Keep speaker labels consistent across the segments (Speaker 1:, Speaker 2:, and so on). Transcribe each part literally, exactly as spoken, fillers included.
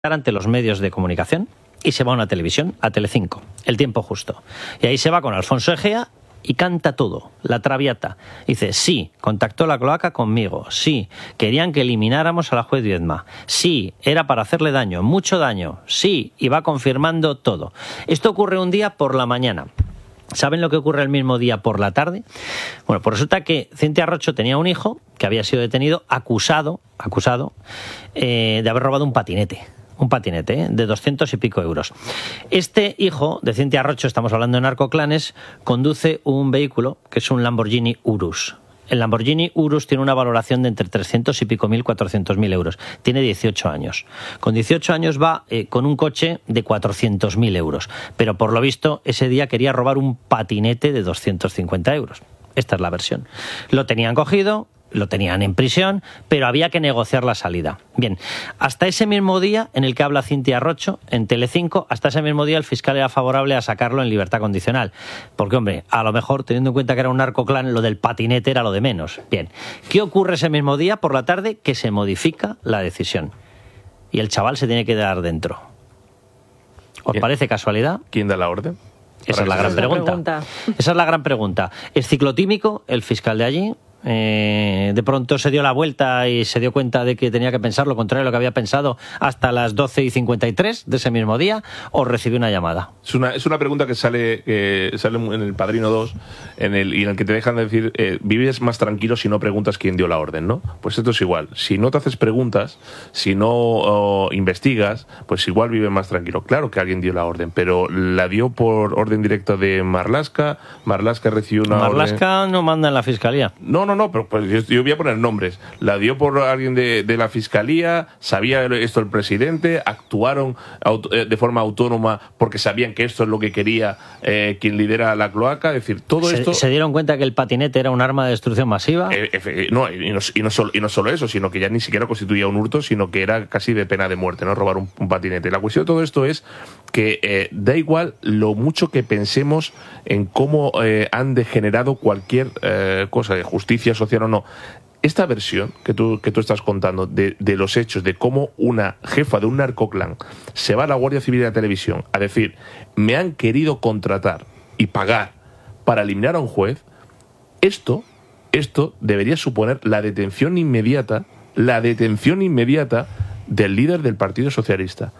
Speaker 1: ante los medios de comunicación y se va a una televisión, a Telecinco, El Tiempo Justo. Y ahí se va con Alfonso Egea y canta todo, la Traviata. Dice, sí, contactó la cloaca conmigo, sí, querían que elimináramos a la juez Viedma, sí, era para hacerle daño, mucho daño, sí, y va confirmando todo. Esto ocurre un día por la mañana. ¿Saben lo que ocurre el mismo día por la tarde? Bueno, pues resulta que Cintia Rocho tenía un hijo que había sido detenido, acusado, acusado eh, de haber robado un patinete. Un patinete ¿eh? de doscientos y pico euros. Este hijo de Cintia Rocho, estamos hablando de narcoclanes, conduce un vehículo que es un Lamborghini Urus. El Lamborghini Urus tiene una valoración de entre trescientos y pico mil, cuatrocientos mil euros. Tiene dieciocho años. Con dieciocho años va eh, con un coche de cuatrocientos mil euros. Pero por lo visto, ese día quería robar un patinete de doscientos cincuenta euros. Esta es la versión. Lo tenían cogido, lo tenían en prisión, pero había que negociar la salida. Bien, hasta ese mismo día en el que habla Cintia Rocho, en Telecinco, hasta ese mismo día el fiscal era favorable a sacarlo en libertad condicional. Porque, hombre, a lo mejor, teniendo en cuenta que era un narcoclan, lo del patinete era lo de menos. Bien, ¿qué ocurre ese mismo día por la tarde? Que se modifica la decisión. Y el chaval se tiene que quedar dentro. ¿Os
Speaker 2: Bien.
Speaker 1: parece casualidad?
Speaker 2: ¿Quién da la orden?
Speaker 1: Esa es la gran pregunta. pregunta. Esa es la gran pregunta. Es ciclotímico, el fiscal de allí. Eh, de pronto se dio la vuelta y se dio cuenta de que tenía que pensar lo contrario de lo que había pensado hasta las doce y cincuenta y tres de ese mismo día, o recibió una llamada.
Speaker 2: Es una, es una pregunta que sale, eh, sale en El Padrino dos en el, y en el que te dejan de decir eh, vives más tranquilo si no preguntas quién dio la orden, ¿no? Pues esto es igual. Si no te haces preguntas, si no oh, investigas, pues igual vives más tranquilo. Claro que alguien dio la orden, pero la dio por orden directa de Marlaska. Marlaska recibió una
Speaker 1: Marlaska
Speaker 2: orden...
Speaker 1: no manda en la fiscalía.
Speaker 2: No, no, no, pero pues yo, yo voy a poner nombres. La dio por alguien de, de la fiscalía, sabía esto el presidente, actuaron auto, de forma autónoma porque sabían que esto es lo que quería eh, quien lidera la cloaca. Es decir, todo
Speaker 1: se,
Speaker 2: esto...
Speaker 1: ¿Se dieron cuenta que el patinete era un arma de destrucción masiva?
Speaker 2: Eh, eh, no, y no, y, no solo, y no solo eso, sino que ya ni siquiera constituía un hurto, sino que era casi de pena de muerte, ¿no? Robar un, un patinete. La cuestión de todo esto es que eh, da igual lo mucho que pensemos en cómo eh, han degenerado cualquier eh, cosa de justicia social o no. Esta versión que tú, que tú estás contando de, de los hechos, de cómo una jefa de un narcoclan se va a la Guardia Civil de la televisión a decir, me han querido contratar y pagar para eliminar a un juez, esto, esto debería suponer la detención inmediata, la detención inmediata del líder del Partido Socialista.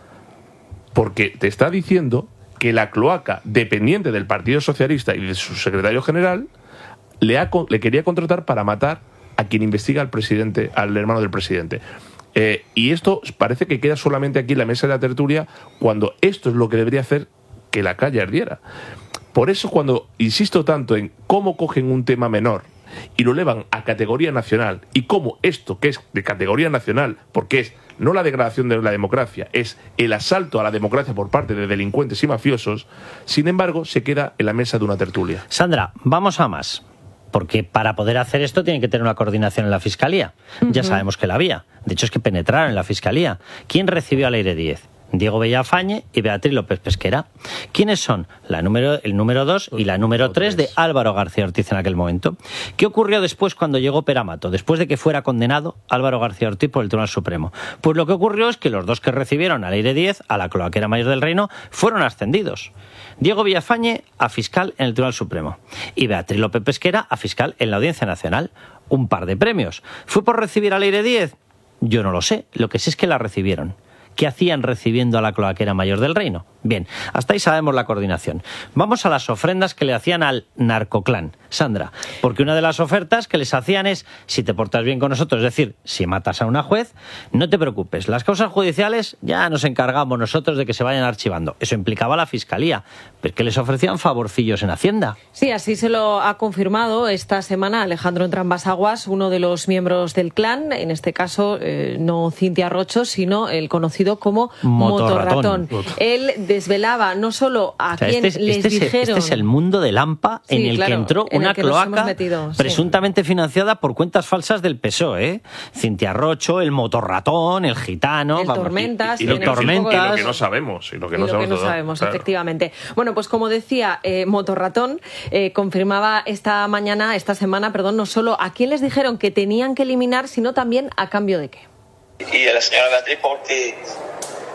Speaker 2: Porque te está diciendo que la cloaca dependiente del Partido Socialista y de su secretario general le, ha, le quería contratar para matar a quien investiga al presidente, al hermano del presidente. Eh, y esto parece que queda solamente aquí en la mesa de la tertulia, cuando esto es lo que debería hacer que la calle ardiera. Por eso, cuando insisto tanto en cómo cogen un tema menor y lo elevan a categoría nacional, y cómo esto, que es de categoría nacional, porque es no la degradación de la democracia, es el asalto a la democracia por parte de delincuentes y mafiosos, sin embargo, se queda en la mesa de una tertulia.
Speaker 1: Sandra, vamos a más. Porque para poder hacer esto tienen que tener una coordinación en la Fiscalía. Uh-huh. Ya sabemos que la había. De hecho, es que penetraron en la Fiscalía. ¿Quién recibió al Aire diez? Diego Bellafañe y Beatriz López Pesquera. ¿Quiénes son? La número, el número dos y la número tres de Álvaro García Ortiz en aquel momento. ¿Qué ocurrió después cuando llegó Peramato? Después de que fuera condenado Álvaro García Ortiz por el Tribunal Supremo. Pues lo que ocurrió es que los dos que recibieron al Aire diez, a la cloaquera mayor del Reino, fueron ascendidos. Diego Villafañe a fiscal en el Tribunal Supremo y Beatriz López Pesquera a fiscal en la Audiencia Nacional. Un par de premios. ¿Fue por recibir al Aire diez? Yo no lo sé. Lo que sé es que la recibieron. ¿Qué hacían recibiendo a la cloaquera mayor del Reino? Bien, hasta ahí sabemos la coordinación. Vamos a las ofrendas que le hacían al narcoclan, Sandra, porque una de las ofertas que les hacían es, si te portas bien con nosotros, es decir, si matas a una juez, no te preocupes, las causas judiciales ya nos encargamos nosotros de que se vayan archivando. Eso implicaba la Fiscalía, pero que les ofrecían favorcillos en Hacienda.
Speaker 3: Sí, así se lo ha confirmado esta semana Alejandro Entrambasaguas, uno de los miembros del clan, en este caso eh, no Cintia Rocho, sino el conocido como Motorratón.
Speaker 1: Motorratón.
Speaker 3: Él desvelaba no solo a o sea, quien
Speaker 1: este es,
Speaker 3: les
Speaker 1: este
Speaker 3: dijeron...
Speaker 1: Es, este es el mundo del AMPA en
Speaker 3: sí,
Speaker 1: el
Speaker 3: claro,
Speaker 1: que entró una cloaca metido, presuntamente sí. financiada por cuentas falsas del P S O E. ¿eh? Cintia Rocho, el Motorratón, el Gitano...
Speaker 3: El
Speaker 1: vamos,
Speaker 3: Tormentas...
Speaker 2: Y, y, y, lo que, Tormentas y lo que no sabemos. Y lo que no
Speaker 3: y lo
Speaker 2: sabemos,
Speaker 3: que no
Speaker 2: todo,
Speaker 3: sabemos
Speaker 2: claro.
Speaker 3: Efectivamente. Bueno, pues como decía, eh, Motorratón eh, confirmaba esta mañana, esta semana, perdón, no solo a quién les dijeron que tenían que eliminar, sino también a cambio de qué.
Speaker 4: Y a la señora Beatriz porque...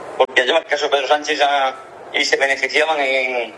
Speaker 4: lleva el caso Pedro Sánchez a, y se beneficiaban en, en,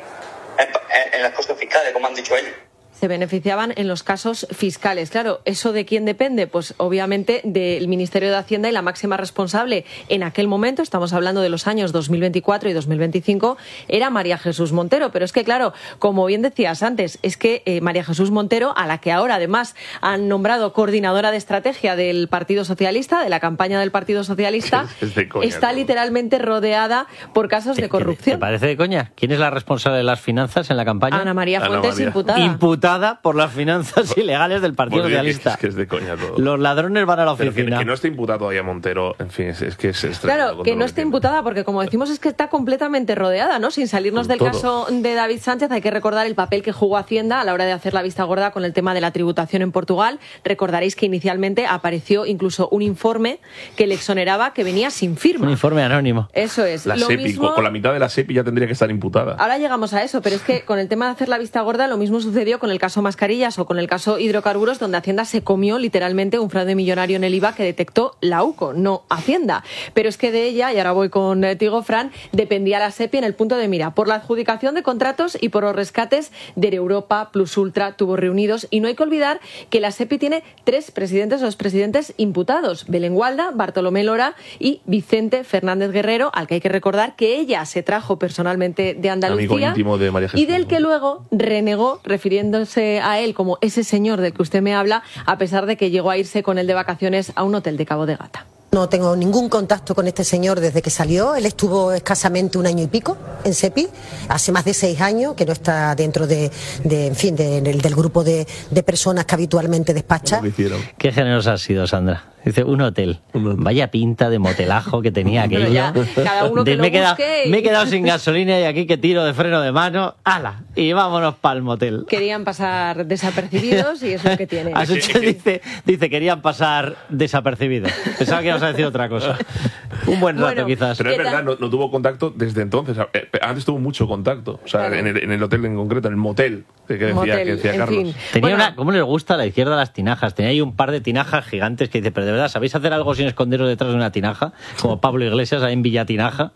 Speaker 4: en las costas fiscales, como han dicho ellos.
Speaker 3: Se beneficiaban en los casos fiscales. Claro, ¿eso de quién depende? Pues obviamente del Ministerio de Hacienda, y la máxima responsable en aquel momento, estamos hablando de los años dos mil veinticuatro y dos mil veinticinco, era María Jesús Montero. Pero es que, claro, como bien decías antes, es que eh, María Jesús Montero, a la que ahora además han nombrado coordinadora de estrategia del Partido Socialista, de la campaña del Partido Socialista, es de coña, está todo. Literalmente rodeada por casos de corrupción.
Speaker 1: ¿Te parece de coña? ¿Quién es la responsable de las finanzas en la campaña?
Speaker 3: Ana María Fuentes, Ana María. imputada.
Speaker 1: Imputada por las finanzas ilegales del Partido
Speaker 2: bueno,
Speaker 1: Socialista.
Speaker 2: Es que es de coña todo.
Speaker 1: Los ladrones van a la oficina.
Speaker 2: Pero que, que no esté imputada todavía Montero, en fin, es, es que es, es
Speaker 3: Claro, que no esté imputada porque, como decimos, es que está completamente rodeada, ¿no? Sin salirnos con del todo. Caso de David Sánchez, hay que recordar el papel que jugó Hacienda a la hora de hacer la vista gorda con el tema de la tributación en Portugal. Recordaréis que inicialmente apareció incluso un informe que le exoneraba, que venía sin firma.
Speaker 1: Un informe anónimo.
Speaker 3: Eso es.
Speaker 2: La
Speaker 3: Lo
Speaker 2: SEPI,
Speaker 3: mismo...
Speaker 2: con la mitad de la SEPI ya tendría que estar imputada.
Speaker 3: Ahora llegamos a eso, pero es que con el tema de hacer la vista gorda lo mismo sucedió con el caso Mascarillas o con el caso hidrocarburos, donde Hacienda se comió literalmente un fraude millonario en el I V A que detectó la U C O, no Hacienda. Pero es que de ella, y ahora voy con Tigo Fran, dependía la SEPI en el punto de mira, por la adjudicación de contratos y por los rescates de Europa, Plus Ultra, Tubos Reunidos. Y no hay que olvidar que la SEPI tiene tres presidentes o expresidentes imputados: Belén Gualda, Bartolomé Lora y Vicente Fernández Guerrero, al que hay que recordar que ella se trajo personalmente de Andalucía,
Speaker 2: amigo íntimo de María Jesús,
Speaker 3: y del que luego renegó, refiriéndose a él como ese señor del que usted me habla, a pesar de que llegó a irse con él de vacaciones a un hotel de Cabo de Gata.
Speaker 5: No tengo ningún contacto con este señor desde que salió. Él estuvo escasamente un año y pico en SEPI, hace más de seis años que no está dentro de, de en fin, de, del, del grupo de, de personas que habitualmente despacha.
Speaker 1: Qué generosa has sido, Sandra. Dice, un hotel. Vaya pinta de motelajo que tenía aquello.
Speaker 3: Ya, cada uno que
Speaker 1: de,
Speaker 3: lo
Speaker 1: me, he quedado,
Speaker 3: y...
Speaker 1: me he quedado sin gasolina y aquí que tiro de freno de mano. ¡Hala! Y vámonos para el motel.
Speaker 3: Querían pasar desapercibidos y es lo que tiene.
Speaker 1: dice, dice, querían pasar desapercibidos. Pensaba que ibas a decir otra cosa. Un buen rato, bueno, quizás.
Speaker 2: Pero es verdad, no, no tuvo contacto desde entonces. Antes tuvo mucho contacto. O sea, claro. en, el, en el hotel en concreto, en el motel, que decía, motel, que decía Carlos. Fin.
Speaker 1: Tenía bueno, una, ¿cómo les gusta a la izquierda las tinajas? Tenía ahí un par de tinajas gigantes que dice, pero de verdad, ¿sabéis hacer algo sin esconderos detrás de una tinaja? Como Pablo Iglesias ahí en Villatinaja.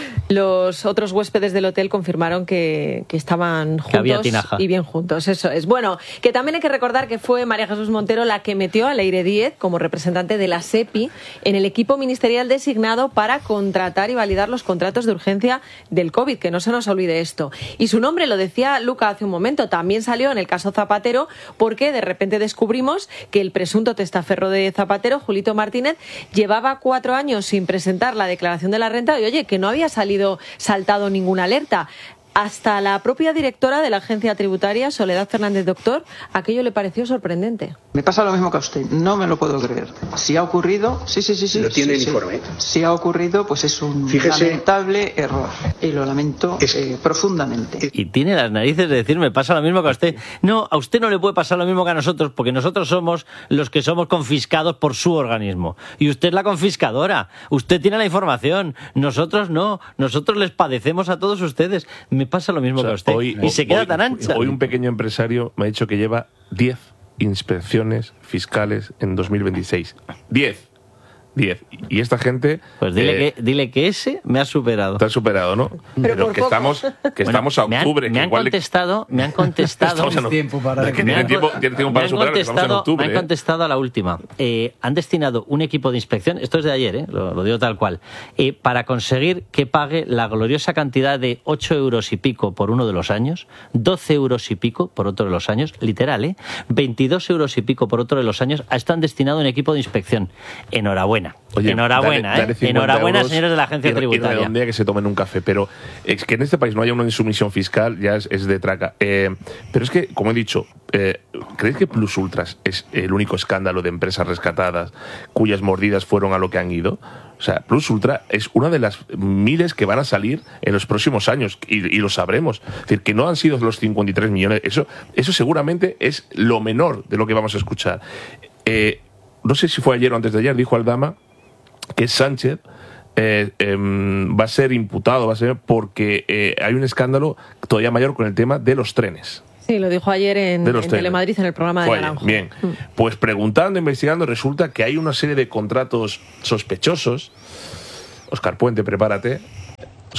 Speaker 3: Los otros huéspedes del hotel confirmaron que, que estaban juntos que había tinaja. Y bien juntos, eso es. Bueno, que también hay que recordar que fue María Jesús Montero la que metió a Leire Díez como representante de la SEPI en el equipo ministerial designado para contratar y validar los contratos de urgencia del COVID, que no se nos olvide esto. Y su nombre, lo decía Luca hace un momento, también salió en el caso Zapatero, porque de repente descubrimos que el presunto testaferro de Zapatero, Julito Martínez, llevaba cuatro años sin presentar la declaración de la renta y, oye, que no había salido saltado ninguna alerta. Hasta la propia directora de la agencia tributaria, Soledad Fernández Doctor, aquello le pareció sorprendente.
Speaker 6: Me pasa lo mismo que a usted, no me lo puedo creer. Si ha ocurrido, sí, sí, sí, sí.
Speaker 7: Lo tiene
Speaker 6: sí,
Speaker 7: el informe.
Speaker 6: Si ha ocurrido, pues es un Fíjese, lamentable error y lo lamento es, eh, profundamente.
Speaker 1: Y tiene las narices de decir, me pasa lo mismo que a usted. No, a usted no le puede pasar lo mismo que a nosotros, porque nosotros somos los que somos confiscados por su organismo. Y usted es la confiscadora. Usted tiene la información. Nosotros no. Nosotros les padecemos a todos ustedes. Me pasa lo mismo, o sea, que usted hoy, y se queda
Speaker 2: hoy,
Speaker 1: tan ancha.
Speaker 2: Hoy un pequeño empresario me ha dicho que lleva diez inspecciones fiscales en dos mil veintiséis. diez. diez. Y esta gente...
Speaker 1: Pues dile,
Speaker 2: eh,
Speaker 1: que, dile que ese me ha superado.
Speaker 2: Te ha superado, ¿no?
Speaker 3: Pero,
Speaker 2: Pero que, estamos, que bueno, estamos a octubre.
Speaker 1: Me han, me han contestado... Me han contestado...
Speaker 2: en, tiempo para que tienen tiempo, tiene tiempo para superar, que estamos en octubre.
Speaker 1: Me han contestado
Speaker 2: ¿eh?
Speaker 1: a la última. Eh, han destinado un equipo de inspección, esto es de ayer, eh, lo, lo digo tal cual, eh, para conseguir que pague la gloriosa cantidad de ocho euros y pico por uno de los años, doce euros y pico por otro de los años, literal, ¿eh? veintidós euros y pico por otro de los años, están destinados un equipo de inspección. Enhorabuena. Oye, enhorabuena. Enhorabuena, dale, dale ¿eh? Enhorabuena, señores de la agencia
Speaker 2: y,
Speaker 1: tributaria.
Speaker 2: Y redondea que se tomen un café, pero es que en este país no haya una insumisión fiscal ya es, es de traca. Eh, pero es que, como he dicho, eh, ¿creéis que Plus Ultras es el único escándalo de empresas rescatadas cuyas mordidas fueron a lo que han ido? O sea, Plus Ultra es una de las miles que van a salir en los próximos años y, y lo sabremos. Es decir, que no han sido los cincuenta y tres millones. Eso, eso seguramente es lo menor de lo que vamos a escuchar. Eh, no sé si fue ayer o antes de ayer, dijo Aldama que Sánchez eh, eh, va a ser imputado, va a ser porque eh, hay un escándalo todavía mayor con el tema de los trenes.
Speaker 3: Sí, lo dijo ayer en, en Telemadrid, en el programa de
Speaker 2: Oye,
Speaker 3: Naranjo.
Speaker 2: Bien, mm. pues preguntando, investigando, resulta que hay una serie de contratos sospechosos. Óscar Puente, prepárate.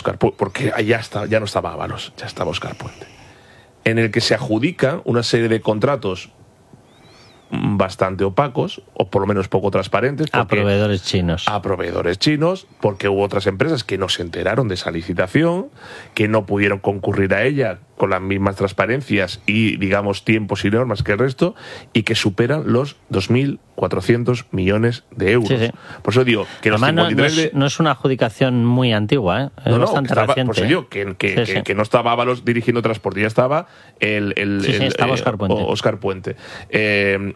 Speaker 2: Óscar Puente, porque ya, está, ya no estaba Ábalos, ya estaba Óscar Puente, en el que se adjudican una serie de contratos bastante opacos, o por lo menos poco transparentes.
Speaker 1: A proveedores chinos.
Speaker 2: A proveedores chinos, porque hubo otras empresas que no se enteraron de esa licitación, que no pudieron concurrir a ella con las mismas transparencias y, digamos, tiempos y normas que el resto, y que superan los dos mil cuatrocientos millones de euros. Sí, sí. Por eso digo que los
Speaker 1: Además,
Speaker 2: cincuenta y tres
Speaker 1: no, no, es, no es una adjudicación muy antigua, ¿eh? Es
Speaker 2: no,
Speaker 1: bastante
Speaker 2: no, estaba,
Speaker 1: reciente.
Speaker 2: Por eso digo que, que,
Speaker 1: sí,
Speaker 2: que,
Speaker 1: sí.
Speaker 2: que no estaba Ábalos dirigiendo transporte, ya estaba el, el,
Speaker 1: sí, sí,
Speaker 2: el
Speaker 1: estaba
Speaker 2: eh,
Speaker 1: Óscar Puente.
Speaker 2: Óscar Puente. Eh,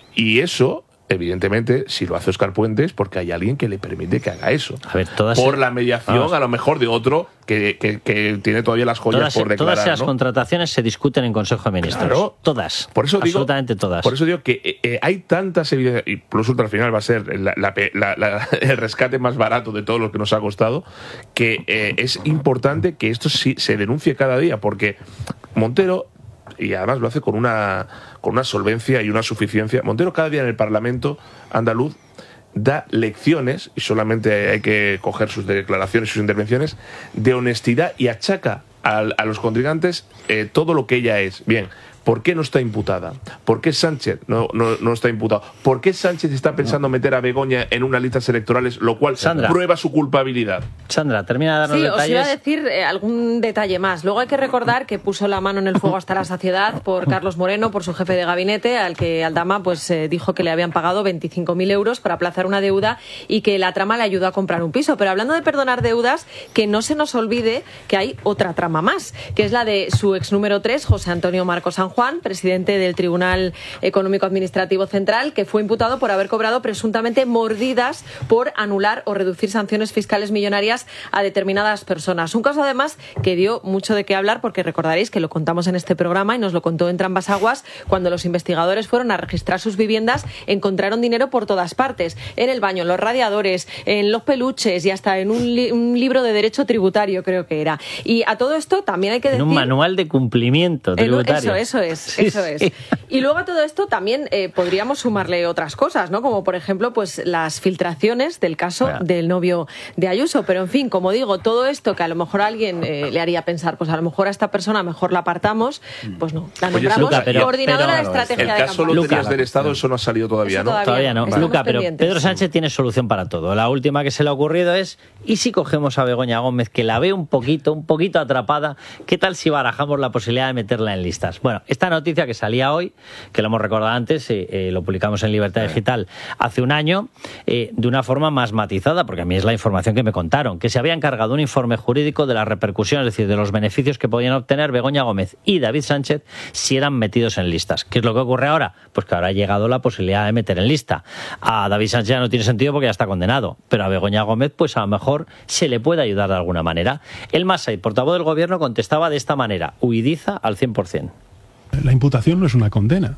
Speaker 2: y eso, evidentemente, si lo hace Óscar Puente es porque hay alguien que le permite que haga eso.
Speaker 1: A ver, todas
Speaker 2: por
Speaker 1: se...
Speaker 2: la mediación, Vamos. a lo mejor, de otro que, que, que tiene todavía las joyas
Speaker 1: todas,
Speaker 2: por declarar.
Speaker 1: Todas esas
Speaker 2: ¿no?
Speaker 1: contrataciones se discuten en Consejo de Ministros.
Speaker 2: Claro.
Speaker 1: Todas.
Speaker 2: Por eso digo,
Speaker 1: absolutamente todas.
Speaker 2: Por eso digo que eh, hay tantas evidencias, y Plus Ultra al final va a ser la, la, la, la, el rescate más barato de todo lo que nos ha costado, que eh, es importante que esto sí se denuncie cada día, porque Montero, y además lo hace con una, con una solvencia y una suficiencia, Montero cada día en el Parlamento andaluz da lecciones, y solamente hay que coger sus declaraciones y sus intervenciones, de honestidad, y achaca a, a los contrincantes eh, todo lo que ella es. Bien, ¿por qué no está imputada? ¿Por qué Sánchez no, no, no está imputado? ¿Por qué Sánchez está pensando no. meter a Begoña en unas listas electorales, lo cual Sandra, prueba su culpabilidad?
Speaker 1: Sandra, termina de darnos
Speaker 3: sí,
Speaker 1: detalles.
Speaker 3: Sí, os iba a decir eh, algún detalle más. Luego hay que recordar que puso la mano en el fuego hasta la saciedad por Carlos Moreno, por su jefe de gabinete, al que Aldama pues eh, dijo que le habían pagado veinticinco mil euros para aplazar una deuda y que la trama le ayudó a comprar un piso. Pero hablando de perdonar deudas, que no se nos olvide que hay otra trama más, que es la de su ex número tres, José Antonio Marcos San Juan, presidente del Tribunal Económico Administrativo Central, que fue imputado por haber cobrado presuntamente mordidas por anular o reducir sanciones fiscales millonarias a determinadas personas. Un caso, además, que dio mucho de qué hablar, porque recordaréis que lo contamos en este programa y nos lo contó Entre Ambas Aguas. Cuando los investigadores fueron a registrar sus viviendas, encontraron dinero por todas partes, en el baño, en los radiadores, en los peluches y hasta en un, li- un libro de derecho tributario, creo que era. Y a todo esto también hay que decir...
Speaker 1: En un manual de cumplimiento tributario.
Speaker 3: Eso, eso es. Sí, Eso es. Sí. Y luego a todo esto también eh, podríamos sumarle otras cosas, ¿no? Como por ejemplo, pues las filtraciones del caso bueno. del novio de Ayuso. Pero en fin, como digo, todo esto que a lo mejor a alguien eh, le haría pensar, pues a lo mejor a esta persona mejor la apartamos, pues no. La nombramos Oye, Luca, pero, coordinadora pero, de estrategia
Speaker 2: el
Speaker 3: de
Speaker 2: caso
Speaker 3: campaña.
Speaker 2: Loterías del Estado, eso no ha salido todavía, ¿no?
Speaker 1: Todavía, todavía no. Luca, pero Pedro Sánchez tiene solución para todo. La última que se le ha ocurrido es, ¿y si cogemos a Begoña Gómez, que la ve un poquito, un poquito atrapada? ¿Qué tal si barajamos la posibilidad de meterla en listas? Bueno, esta noticia que salía hoy, que lo hemos recordado antes, eh, eh, lo publicamos en Libertad Digital hace un año, eh, de una forma más matizada, porque a mí es la información que me contaron, que se había encargado un informe jurídico de la repercusión, es decir, de los beneficios que podían obtener Begoña Gómez y David Sánchez si eran metidos en listas. ¿Qué es lo que ocurre ahora? Pues que ahora ha llegado la posibilidad de meter en lista. A David Sánchez ya no tiene sentido porque ya está condenado, pero a Begoña Gómez pues a lo mejor se le puede ayudar de alguna manera. El Masai, portavoz del Gobierno, contestaba de esta manera: huidiza al cien por ciento.
Speaker 7: La imputación no es una condena.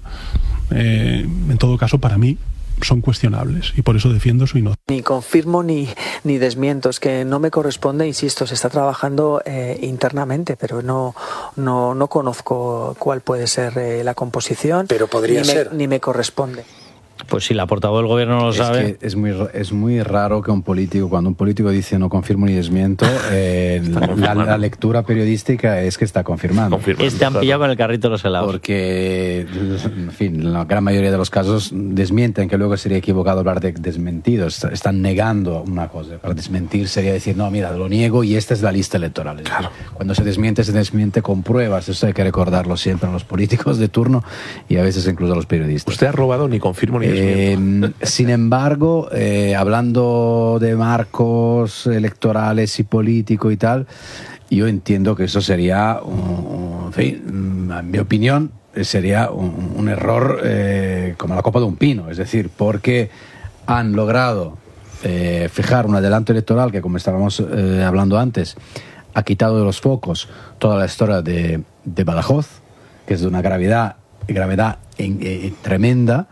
Speaker 7: Eh, en todo caso, para mí, son cuestionables y por eso defiendo su inocencia.
Speaker 8: Ni confirmo ni, ni desmiento, es que no me corresponde, insisto, se está trabajando eh, internamente, pero no, no, no conozco cuál puede ser eh, la composición.
Speaker 9: Pero podría
Speaker 8: ni
Speaker 9: ser.
Speaker 8: Me, ni me corresponde.
Speaker 1: Pues si la portavoz del Gobierno no lo
Speaker 9: es
Speaker 1: sabe...
Speaker 9: Que es, muy, es muy raro que un político, cuando un político dice no confirmo ni desmiento, eh, la, la lectura periodística es que está confirmando.
Speaker 1: Este han pillado con el carrito de los helados.
Speaker 9: Porque, en fin, la gran mayoría de los casos desmienten, que luego sería equivocado hablar de desmentidos. Están negando una cosa. Para desmentir sería decir, no, mira, lo niego y esta es la lista electoral. Claro. Cuando se desmiente, se desmiente con pruebas. Eso hay que recordarlo siempre a los políticos de turno y a veces incluso a los periodistas.
Speaker 2: Usted ha robado ni confirmo ni desmiento.
Speaker 9: Eh, sin embargo, eh, hablando de marcos electorales y político y tal, yo entiendo que eso sería, un, en fin, en mi opinión, sería un, un error eh, como la copa de un pino. Es decir, porque han logrado eh, fijar un adelanto electoral que, como estábamos eh, hablando antes, ha quitado de los focos toda la historia de, de Badajoz, que es de una gravedad, gravedad en, eh, tremenda.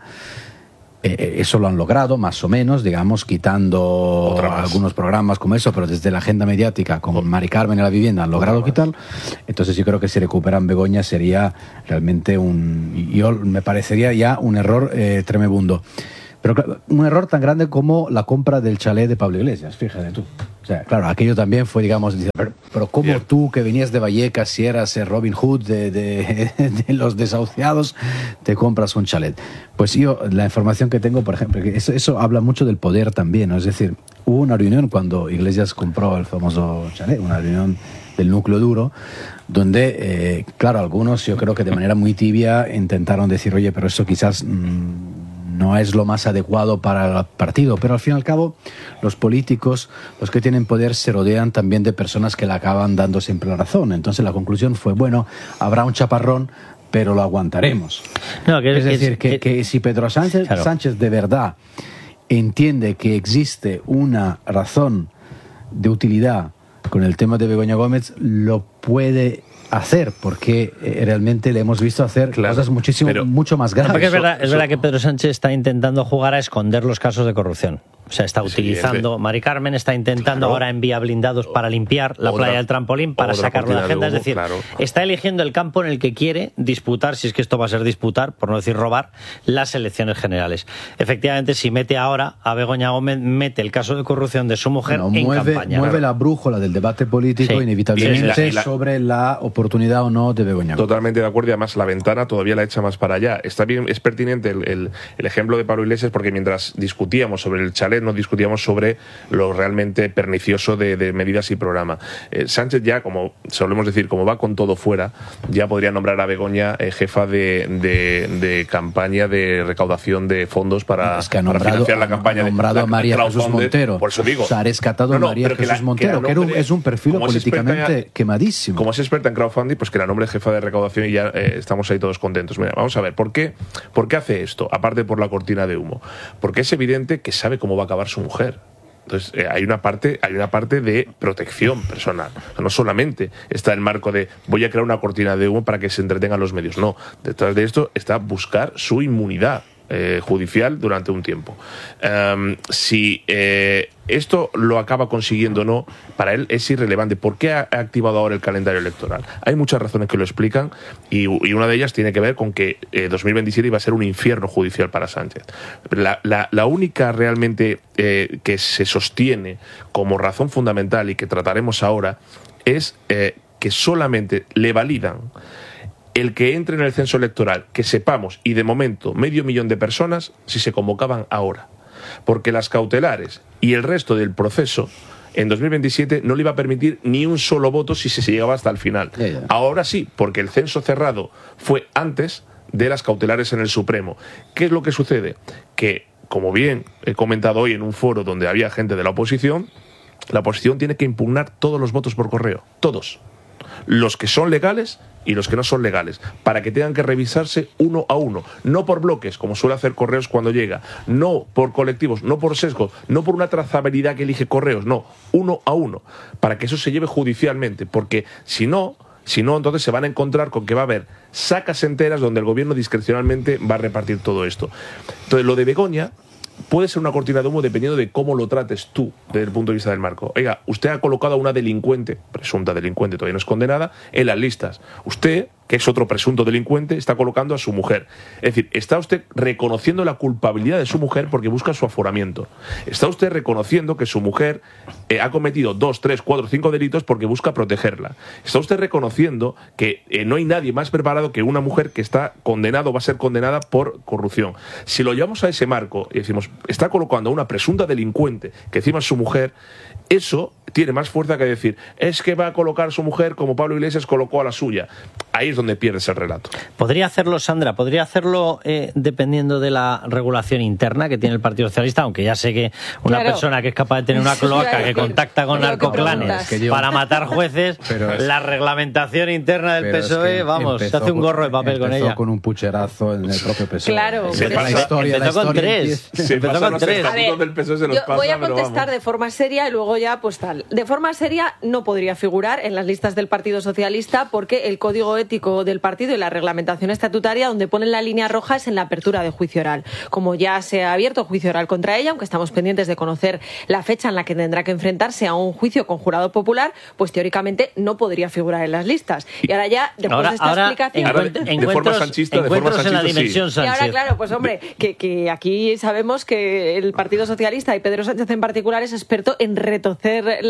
Speaker 9: Eh, eso lo han logrado, más o menos, digamos, quitando algunos programas como eso, pero desde la agenda mediática, con Mari Carmen y la vivienda, han logrado quitarlo. Entonces yo creo que si recuperan Begoña sería realmente un... Yo me parecería ya un error eh, tremebundo. Pero un error tan grande como la compra del chalet de Pablo Iglesias, fíjate tú. O sea, claro, aquello también fue, digamos, pero ¿cómo sí. tú, que venías de Vallecas, si eras Robin Hood de, de, de los desahuciados, te compras un chalet? Pues yo, la información que tengo, por ejemplo, que eso, eso habla mucho del poder también, ¿no? Es decir, hubo una reunión cuando Iglesias compró el famoso chalet, una reunión del núcleo duro, donde, eh, claro, algunos yo creo que de manera muy tibia intentaron decir, oye, pero eso quizás mmm, no es lo más adecuado para el partido, pero al fin y al cabo los políticos, los que tienen poder, se rodean también de personas que le acaban dando siempre la razón. Entonces la conclusión fue, bueno, habrá un chaparrón, pero lo aguantaremos. No, que, es decir, que, que, que si Pedro Sánchez, claro. Sánchez de verdad entiende que existe una razón de utilidad con el tema de Begoña Gómez, lo puede hacer, porque eh, realmente le hemos visto hacer claro, cosas muchísimo, pero, mucho más grandes.
Speaker 1: Porque es verdad, es verdad que Pedro Sánchez está intentando jugar a esconder los casos de corrupción. O sea, está utilizando, sí, Mari Carmen está intentando claro. ahora enviar blindados para limpiar la otra, playa del Trampolín, para sacarlo de agenda. De humo, es decir, claro. está eligiendo el campo en el que quiere disputar, si es que esto va a ser disputar, por no decir robar, las elecciones generales. Efectivamente, si mete ahora a Begoña Gómez, mete el caso de corrupción de su mujer bueno, en
Speaker 9: mueve,
Speaker 1: campaña.
Speaker 9: Mueve claro. la brújula del debate político, sí. inevitablemente, sí, la, la, sobre la oportunidad o no de Begoña Gómez.
Speaker 2: Totalmente de acuerdo, y además la ventana todavía la echa más para allá. Está bien, es pertinente el, el, el ejemplo de Pablo Iglesias, porque mientras discutíamos sobre el chalet, no discutíamos sobre lo realmente pernicioso de, de medidas y programa. Eh, Sánchez ya, como solemos decir, como va con todo fuera, ya podría nombrar a Begoña eh, jefa de, de, de campaña de recaudación de fondos para,
Speaker 9: es que ha nombrado,
Speaker 2: para financiar la campaña.
Speaker 9: Ha nombrado
Speaker 2: de, la,
Speaker 9: a María Jesús Montero.
Speaker 2: Por eso digo.
Speaker 9: O sea, ha rescatado no, no, a María Jesús la, Montero, que, que nombre, es un perfil políticamente en, quemadísimo.
Speaker 2: Como es experta en crowdfunding, pues que la nombre jefa de recaudación y ya eh, estamos ahí todos contentos. Mira, vamos a ver, ¿por qué, ¿por qué hace esto? Aparte por la cortina de humo. Porque es evidente que sabe cómo va a acabar su mujer. Entonces eh, hay una parte hay una parte de protección personal. O sea, no solamente está el marco de voy a crear una cortina de humo para que se entretengan los medios. No, detrás de esto está buscar su inmunidad eh, judicial durante un tiempo. Um, si eh, esto lo acaba consiguiendo o no, para él es irrelevante. ¿Por qué ha activado ahora el calendario electoral? Hay muchas razones que lo explican y, y una de ellas tiene que ver con que eh, dos mil veintisiete iba a ser un infierno judicial para Sánchez. La, la, la única realmente eh, que se sostiene como razón fundamental y que trataremos ahora es eh, que solamente le validan el que entre en el censo electoral, que sepamos, y de momento medio millón de personas, si se convocaban ahora. Porque las cautelares y el resto del proceso en dos mil veintisiete no le iba a permitir ni un solo voto si se llegaba hasta el final. Yeah, yeah. Ahora sí, porque el censo cerrado fue antes de las cautelares en el Supremo. ¿Qué es lo que sucede? Que, como bien he comentado hoy en un foro donde había gente de la oposición, la oposición tiene que impugnar todos los votos por correo. Todos. Los que son legales y los que no son legales, para que tengan que revisarse uno a uno, no por bloques, como suele hacer Correos cuando llega, no por colectivos, no por sesgos, no por una trazabilidad que elige Correos, no, uno a uno, para que eso se lleve judicialmente, porque si no, si no, entonces se van a encontrar con que va a haber sacas enteras donde el gobierno discrecionalmente va a repartir todo esto. Entonces, lo de Begoña puede ser una cortina de humo dependiendo de cómo lo trates tú desde el punto de vista del marco. Oiga, usted ha colocado a una delincuente, presunta delincuente, todavía no es condenada, en las listas. Usted, que es otro presunto delincuente, está colocando a su mujer. Es decir, está usted reconociendo la culpabilidad de su mujer porque busca su aforamiento. Está usted reconociendo que su mujer eh, ha cometido dos, tres, cuatro, cinco delitos porque busca protegerla. Está usted reconociendo que eh, no hay nadie más preparado que una mujer que está condenada o va a ser condenada por corrupción. Si lo llevamos a ese marco y decimos, está colocando a una presunta delincuente que encima es su mujer, eso tiene más fuerza que decir, es que va a colocar a su mujer como Pablo Iglesias colocó a la suya. Ahí es donde pierdes el relato.
Speaker 1: ¿Podría hacerlo, Sandra? ¿Podría hacerlo eh, dependiendo de la regulación interna que tiene el Partido Socialista? Aunque ya sé que una claro. persona que es capaz de tener una cloaca que contacta con narcoclanes que yo... para matar jueces, pero es... la reglamentación interna del P S O E, es que vamos, se hace un gorro de papel con ella.
Speaker 9: Con un pucherazo en el propio P S O E.
Speaker 3: Claro.
Speaker 9: Se
Speaker 3: la
Speaker 9: historia,
Speaker 1: empezó
Speaker 9: la
Speaker 1: con tres.
Speaker 2: Se empezó con tres.
Speaker 3: A ver, del P S O E se los yo pasa, voy a contestar de forma seria y luego ya pues tal. De forma seria no podría figurar en las listas del Partido Socialista porque el código ético del partido y la reglamentación estatutaria donde ponen la línea roja es en la apertura de juicio oral. Como ya se ha abierto juicio oral contra ella, aunque estamos pendientes de conocer la fecha en la que tendrá que enfrentarse a un juicio con jurado popular, pues teóricamente no podría figurar en las listas. Y ahora ya, después
Speaker 1: ahora,
Speaker 3: de esta
Speaker 1: ahora
Speaker 3: explicación...
Speaker 2: Ahora, de, de forma sanchista, de forma sanchista,
Speaker 1: en la dimensión
Speaker 2: sí.
Speaker 1: Sánchez.
Speaker 3: Y ahora, claro, pues hombre, que, que aquí sabemos que el Partido Socialista y Pedro Sánchez en particular es experto en retorcer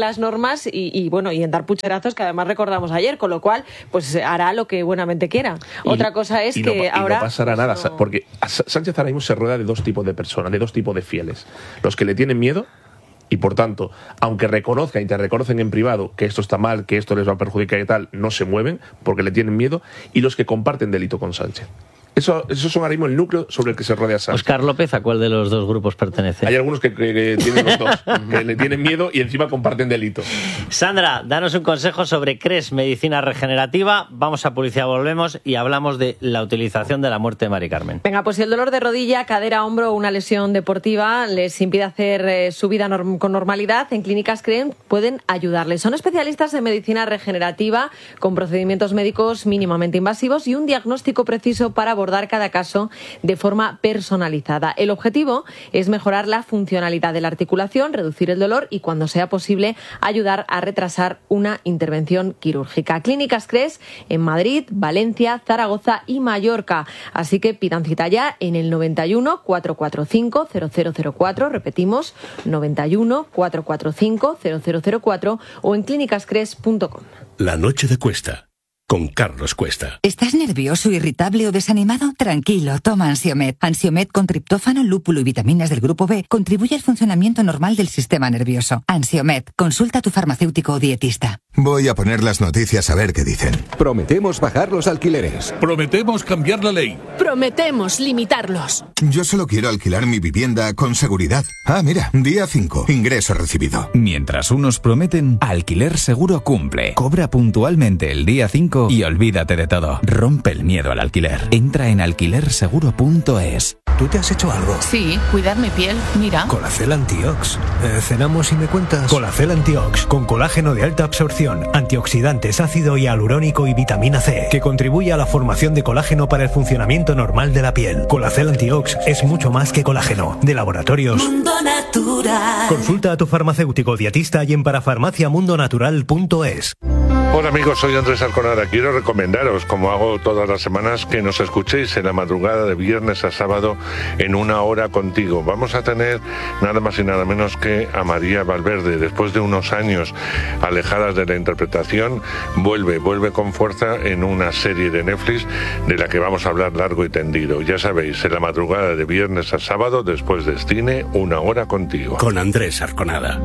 Speaker 3: las normas y, y bueno, y en dar pucherazos, que además recordamos ayer, con lo cual pues hará lo que buenamente quiera. Y, Otra cosa es
Speaker 2: y
Speaker 3: que
Speaker 2: no,
Speaker 3: ahora...
Speaker 2: Y no pasará
Speaker 3: pues,
Speaker 2: nada,
Speaker 3: no...
Speaker 2: porque Sánchez ahora mismo se rueda de dos tipos de personas, de dos tipos de fieles. Los que le tienen miedo y, por tanto, aunque reconozcan y te reconocen en privado que esto está mal, que esto les va a perjudicar y tal, no se mueven porque le tienen miedo, y los que comparten delito con Sánchez. Eso, eso son ahora mismo el núcleo sobre el que se rodea Sánchez.
Speaker 1: Óscar López, ¿a cuál de los dos grupos pertenece?
Speaker 2: Hay algunos que, que, que tienen los dos, que le tienen miedo y encima comparten delito.
Speaker 1: Sandra, danos un consejo sobre C R E S, medicina regenerativa. Vamos a publicidad, volvemos y hablamos de la utilización de la muerte de Mari Carmen.
Speaker 3: Venga, pues si el dolor de rodilla, cadera, hombro o una lesión deportiva les impide hacer eh, su vida norm- con normalidad, en Clínicas C R E S pueden ayudarles. Son especialistas en medicina regenerativa con procedimientos médicos mínimamente invasivos y un diagnóstico preciso para abordar cada caso de forma personalizada. El objetivo es mejorar la funcionalidad de la articulación, reducir el dolor y, cuando sea posible, ayudar a retrasar una intervención quirúrgica. Clínicas C R E S en Madrid, Valencia, Zaragoza y Mallorca. Así que pidan cita ya en el noventa y uno, cuatrocientos cuarenta y cinco, cero cero cero cuatro, repetimos, noventa y uno, cuatrocientos cuarenta y cinco, cero cero cero cuatro o en clínicas cres punto com.
Speaker 10: La noche de Cuesta, con Carlos Cuesta.
Speaker 11: ¿Estás nervioso, irritable o desanimado? Tranquilo, toma Ansiomed. Ansiomed con triptófano, lúpulo y vitaminas del grupo B contribuye al funcionamiento normal del sistema nervioso. Ansiomed, consulta a tu farmacéutico o dietista.
Speaker 12: Voy a poner las noticias a ver qué dicen.
Speaker 13: Prometemos bajar los alquileres.
Speaker 14: Prometemos cambiar la ley.
Speaker 15: Prometemos limitarlos.
Speaker 12: Yo solo quiero alquilar mi vivienda con seguridad. Ah, mira, día cinco, ingreso recibido.
Speaker 16: Mientras unos prometen, Alquiler Seguro cumple. Cobra puntualmente el día cinco y olvídate de todo. Rompe el miedo al alquiler. Entra en alquiler seguro punto es.
Speaker 13: ¿Tú te has hecho algo?
Speaker 15: Sí, cuidar mi piel, mira.
Speaker 13: Colacel Antiox. Eh, ¿Cenamos y me cuentas? Colacel Antiox, con colágeno de alta absorción, antioxidantes, ácido hialurónico y vitamina C, que contribuye a la formación de colágeno para el funcionamiento normal de la piel. Colacel Antiox es mucho más que colágeno. De Laboratorios
Speaker 17: Mundo Natural.
Speaker 13: Consulta a tu farmacéutico dietista y en parafarmacia mundo natural punto es.
Speaker 18: Hola amigos, soy Andrés Arconada. Quiero recomendaros, como hago todas las semanas, que nos escuchéis en la madrugada de viernes a sábado en Una Hora Contigo. Vamos a tener nada más y nada menos que a María Valverde. Después de unos años alejadas de la interpretación, vuelve, vuelve con fuerza en una serie de Netflix de la que vamos a hablar largo y tendido. Ya sabéis, en la madrugada de viernes a sábado, después de cine, Una Hora Contigo.
Speaker 10: Con Andrés Arconada.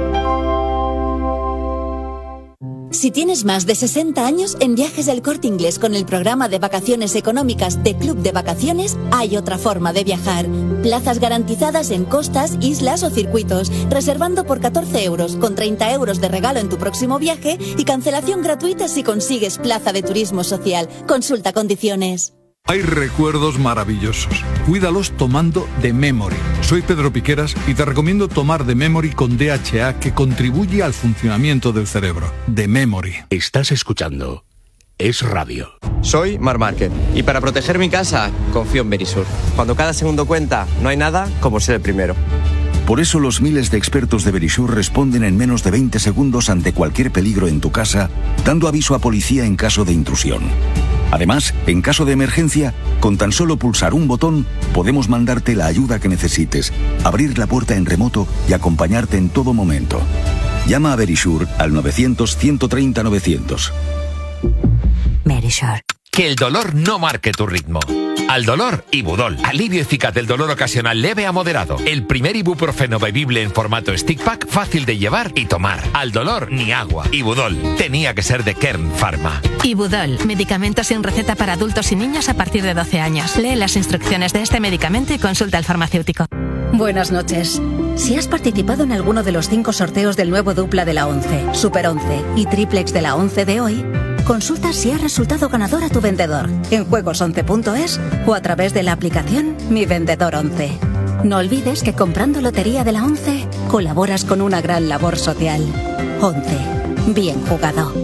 Speaker 19: Si tienes más de sesenta años, en Viajes del Corte Inglés con el programa de vacaciones económicas de Club de Vacaciones hay otra forma de viajar. Plazas garantizadas en costas, islas o circuitos, reservando por catorce euros, con treinta euros de regalo en tu próximo viaje y cancelación gratuita si consigues plaza de turismo social. Consulta condiciones.
Speaker 20: Hay recuerdos maravillosos. Cuídalos tomando The Memory. Soy Pedro Piqueras y te recomiendo tomar The Memory con D H A, que contribuye al funcionamiento del cerebro. The Memory.
Speaker 10: Estás escuchando Es Radio.
Speaker 21: Soy Mar Márquez y para proteger mi casa confío en Verisur. Cuando cada segundo cuenta, no hay nada como ser el primero.
Speaker 22: Por eso los miles de expertos de Verisur responden en menos de veinte segundos ante cualquier peligro en tu casa, dando aviso a policía en caso de intrusión. Además, en caso de emergencia, con tan solo pulsar un botón, podemos mandarte la ayuda que necesites, abrir la puerta en remoto y acompañarte en todo momento. Llama a Verisur al novecientos, ciento treinta, novecientos.
Speaker 11: Verisur.
Speaker 23: Que el dolor no marque tu ritmo. Al dolor, Ibudol. Alivio eficaz del dolor ocasional leve a moderado. El primer ibuprofeno bebible en formato stick pack, fácil de llevar y tomar. Al dolor, ni agua. Ibudol. Tenía que ser de Kern Pharma.
Speaker 24: Ibudol. Medicamento sin receta para adultos y niños a partir de doce años. Lee las instrucciones de este medicamento y consulta al farmacéutico.
Speaker 25: Buenas noches. Si has participado en alguno de los cinco sorteos del nuevo dupla de la once, Super once y Triplex de la once de hoy, consulta si ha resultado ganador a tu vendedor en juegos once punto es o a través de la aplicación Mi Vendedor once. No olvides que comprando Lotería de la once colaboras con una gran labor social. once. Bien jugado.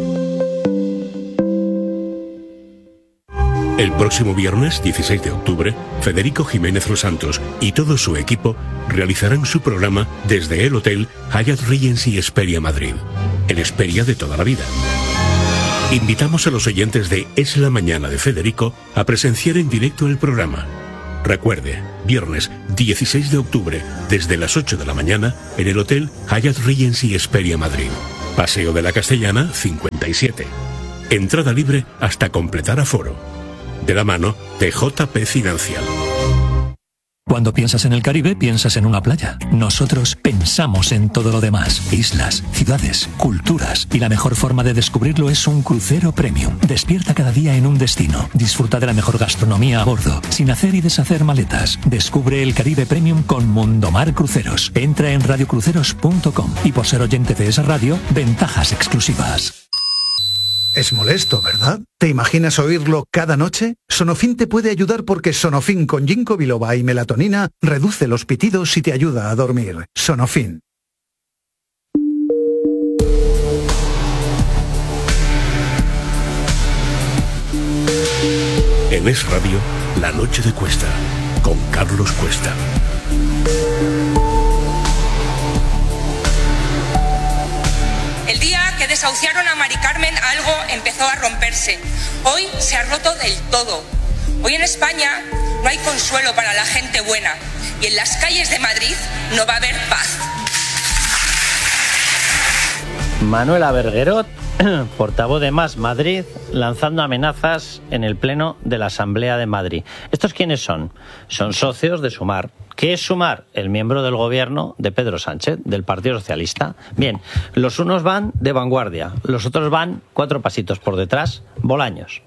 Speaker 10: El próximo viernes dieciséis de octubre, Federico Jiménez Los Santos y todo su equipo realizarán su programa desde el Hotel Hyatt Regency Hesperia Madrid, el Hesperia de toda la vida. Invitamos a los oyentes de Es la Mañana de Federico a presenciar en directo el programa. Recuerde, viernes dieciséis de octubre, desde las ocho de la mañana, en el Hotel Hyatt Regency Esperia Madrid. Paseo de la Castellana, cincuenta y siete. Entrada libre hasta completar aforo. De la mano de J P Financial.
Speaker 4: Cuando piensas en el Caribe, piensas en una playa. Nosotros pensamos en todo lo demás. Islas, ciudades, culturas. Y la mejor forma de descubrirlo es un crucero premium. Despierta cada día en un destino. Disfruta de la mejor gastronomía a bordo, sin hacer y deshacer maletas. Descubre el Caribe Premium con Mundomar Cruceros. Entra en radio cruceros punto com y por ser oyente de esa radio, ventajas exclusivas.
Speaker 5: Es molesto, ¿verdad? ¿Te imaginas oírlo cada noche? Sonofin te puede ayudar porque Sonofin con ginkgo biloba y melatonina reduce los pitidos y te ayuda a dormir. Sonofin.
Speaker 10: En Es Radio, La Noche de Cuesta, con Carlos Cuesta.
Speaker 6: El día que desahuciaron a Mari Carmen, algo empezó a romperse. Hoy se ha roto del todo. Hoy en España no hay consuelo para la gente buena y en las calles de Madrid no va a haber paz.
Speaker 1: Manuela Berguerot, portavoz de Más Madrid, lanzando amenazas en el Pleno de la Asamblea de Madrid. ¿Estos quiénes son? Son socios de Sumar. ¿Qué es Sumar? El miembro del gobierno de Pedro Sánchez, del Partido Socialista. Bien, los unos van de vanguardia, los otros van cuatro pasitos por detrás, Bolaños.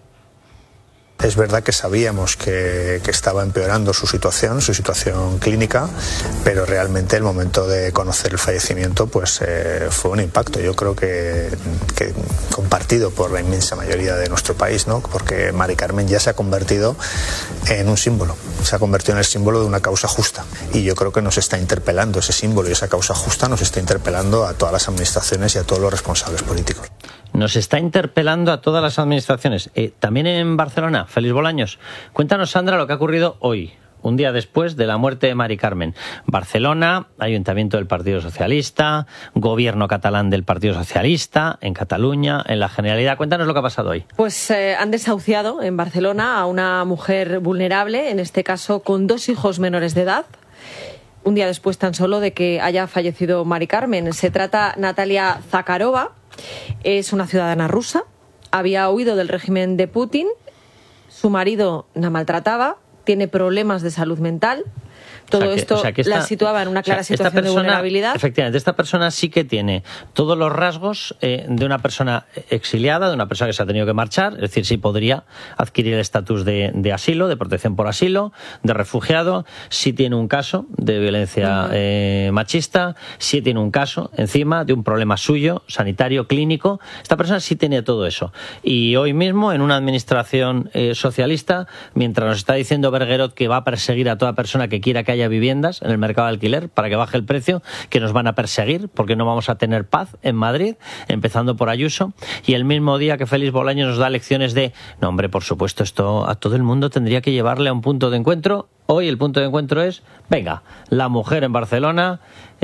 Speaker 7: Es verdad que sabíamos que, que estaba empeorando su situación, su situación clínica, pero realmente el momento de conocer el fallecimiento pues eh, fue un impacto. Yo creo que, que compartido por la inmensa mayoría de nuestro país, ¿no? Porque Mari Carmen ya se ha convertido en un símbolo, se ha convertido en el símbolo de una causa justa. Y yo creo que nos está interpelando ese símbolo y esa causa justa nos está interpelando a todas las administraciones y a todos los responsables políticos.
Speaker 1: Nos está interpelando a todas las administraciones. Eh, también en Barcelona, Félix Bolaños. Cuéntanos, Sandra, lo que ha ocurrido hoy, un día después de la muerte de Mari Carmen. Barcelona, Ayuntamiento del Partido Socialista, Gobierno catalán del Partido Socialista, en Cataluña, en la Generalidad. Cuéntanos lo que ha pasado hoy.
Speaker 3: Pues eh, han desahuciado en Barcelona a una mujer vulnerable, en este caso con dos hijos menores de edad. Un día después tan solo de que haya fallecido Mari Carmen. Se trata Natalia Zakharova. Es una ciudadana rusa, había huido del régimen de Putin, su marido la maltrataba, tiene problemas de salud mental. Todo o sea que, esto o sea que esta, la situaba en una clara o sea, situación persona, de vulnerabilidad.
Speaker 1: Efectivamente, esta persona sí que tiene todos los rasgos eh, de una persona exiliada, de una persona que se ha tenido que marchar, es decir, sí podría adquirir el estatus de, de asilo, de protección por asilo, de refugiado, sí tiene un caso de violencia uh-huh. eh, machista, sí tiene un caso encima de un problema suyo, sanitario, clínico. Esta persona sí tiene todo eso. Y hoy mismo, en una administración eh, socialista, mientras nos está diciendo Berguerot que va a perseguir a toda persona que quiera que haya viviendas en el mercado de alquiler para que baje el precio, que nos van a perseguir porque no vamos a tener paz en Madrid, empezando por Ayuso, y el mismo día que Félix Bolaños nos da lecciones de, no hombre, por supuesto, esto a todo el mundo tendría que llevarle a un punto de encuentro. Hoy el punto de encuentro es, venga, la mujer en Barcelona,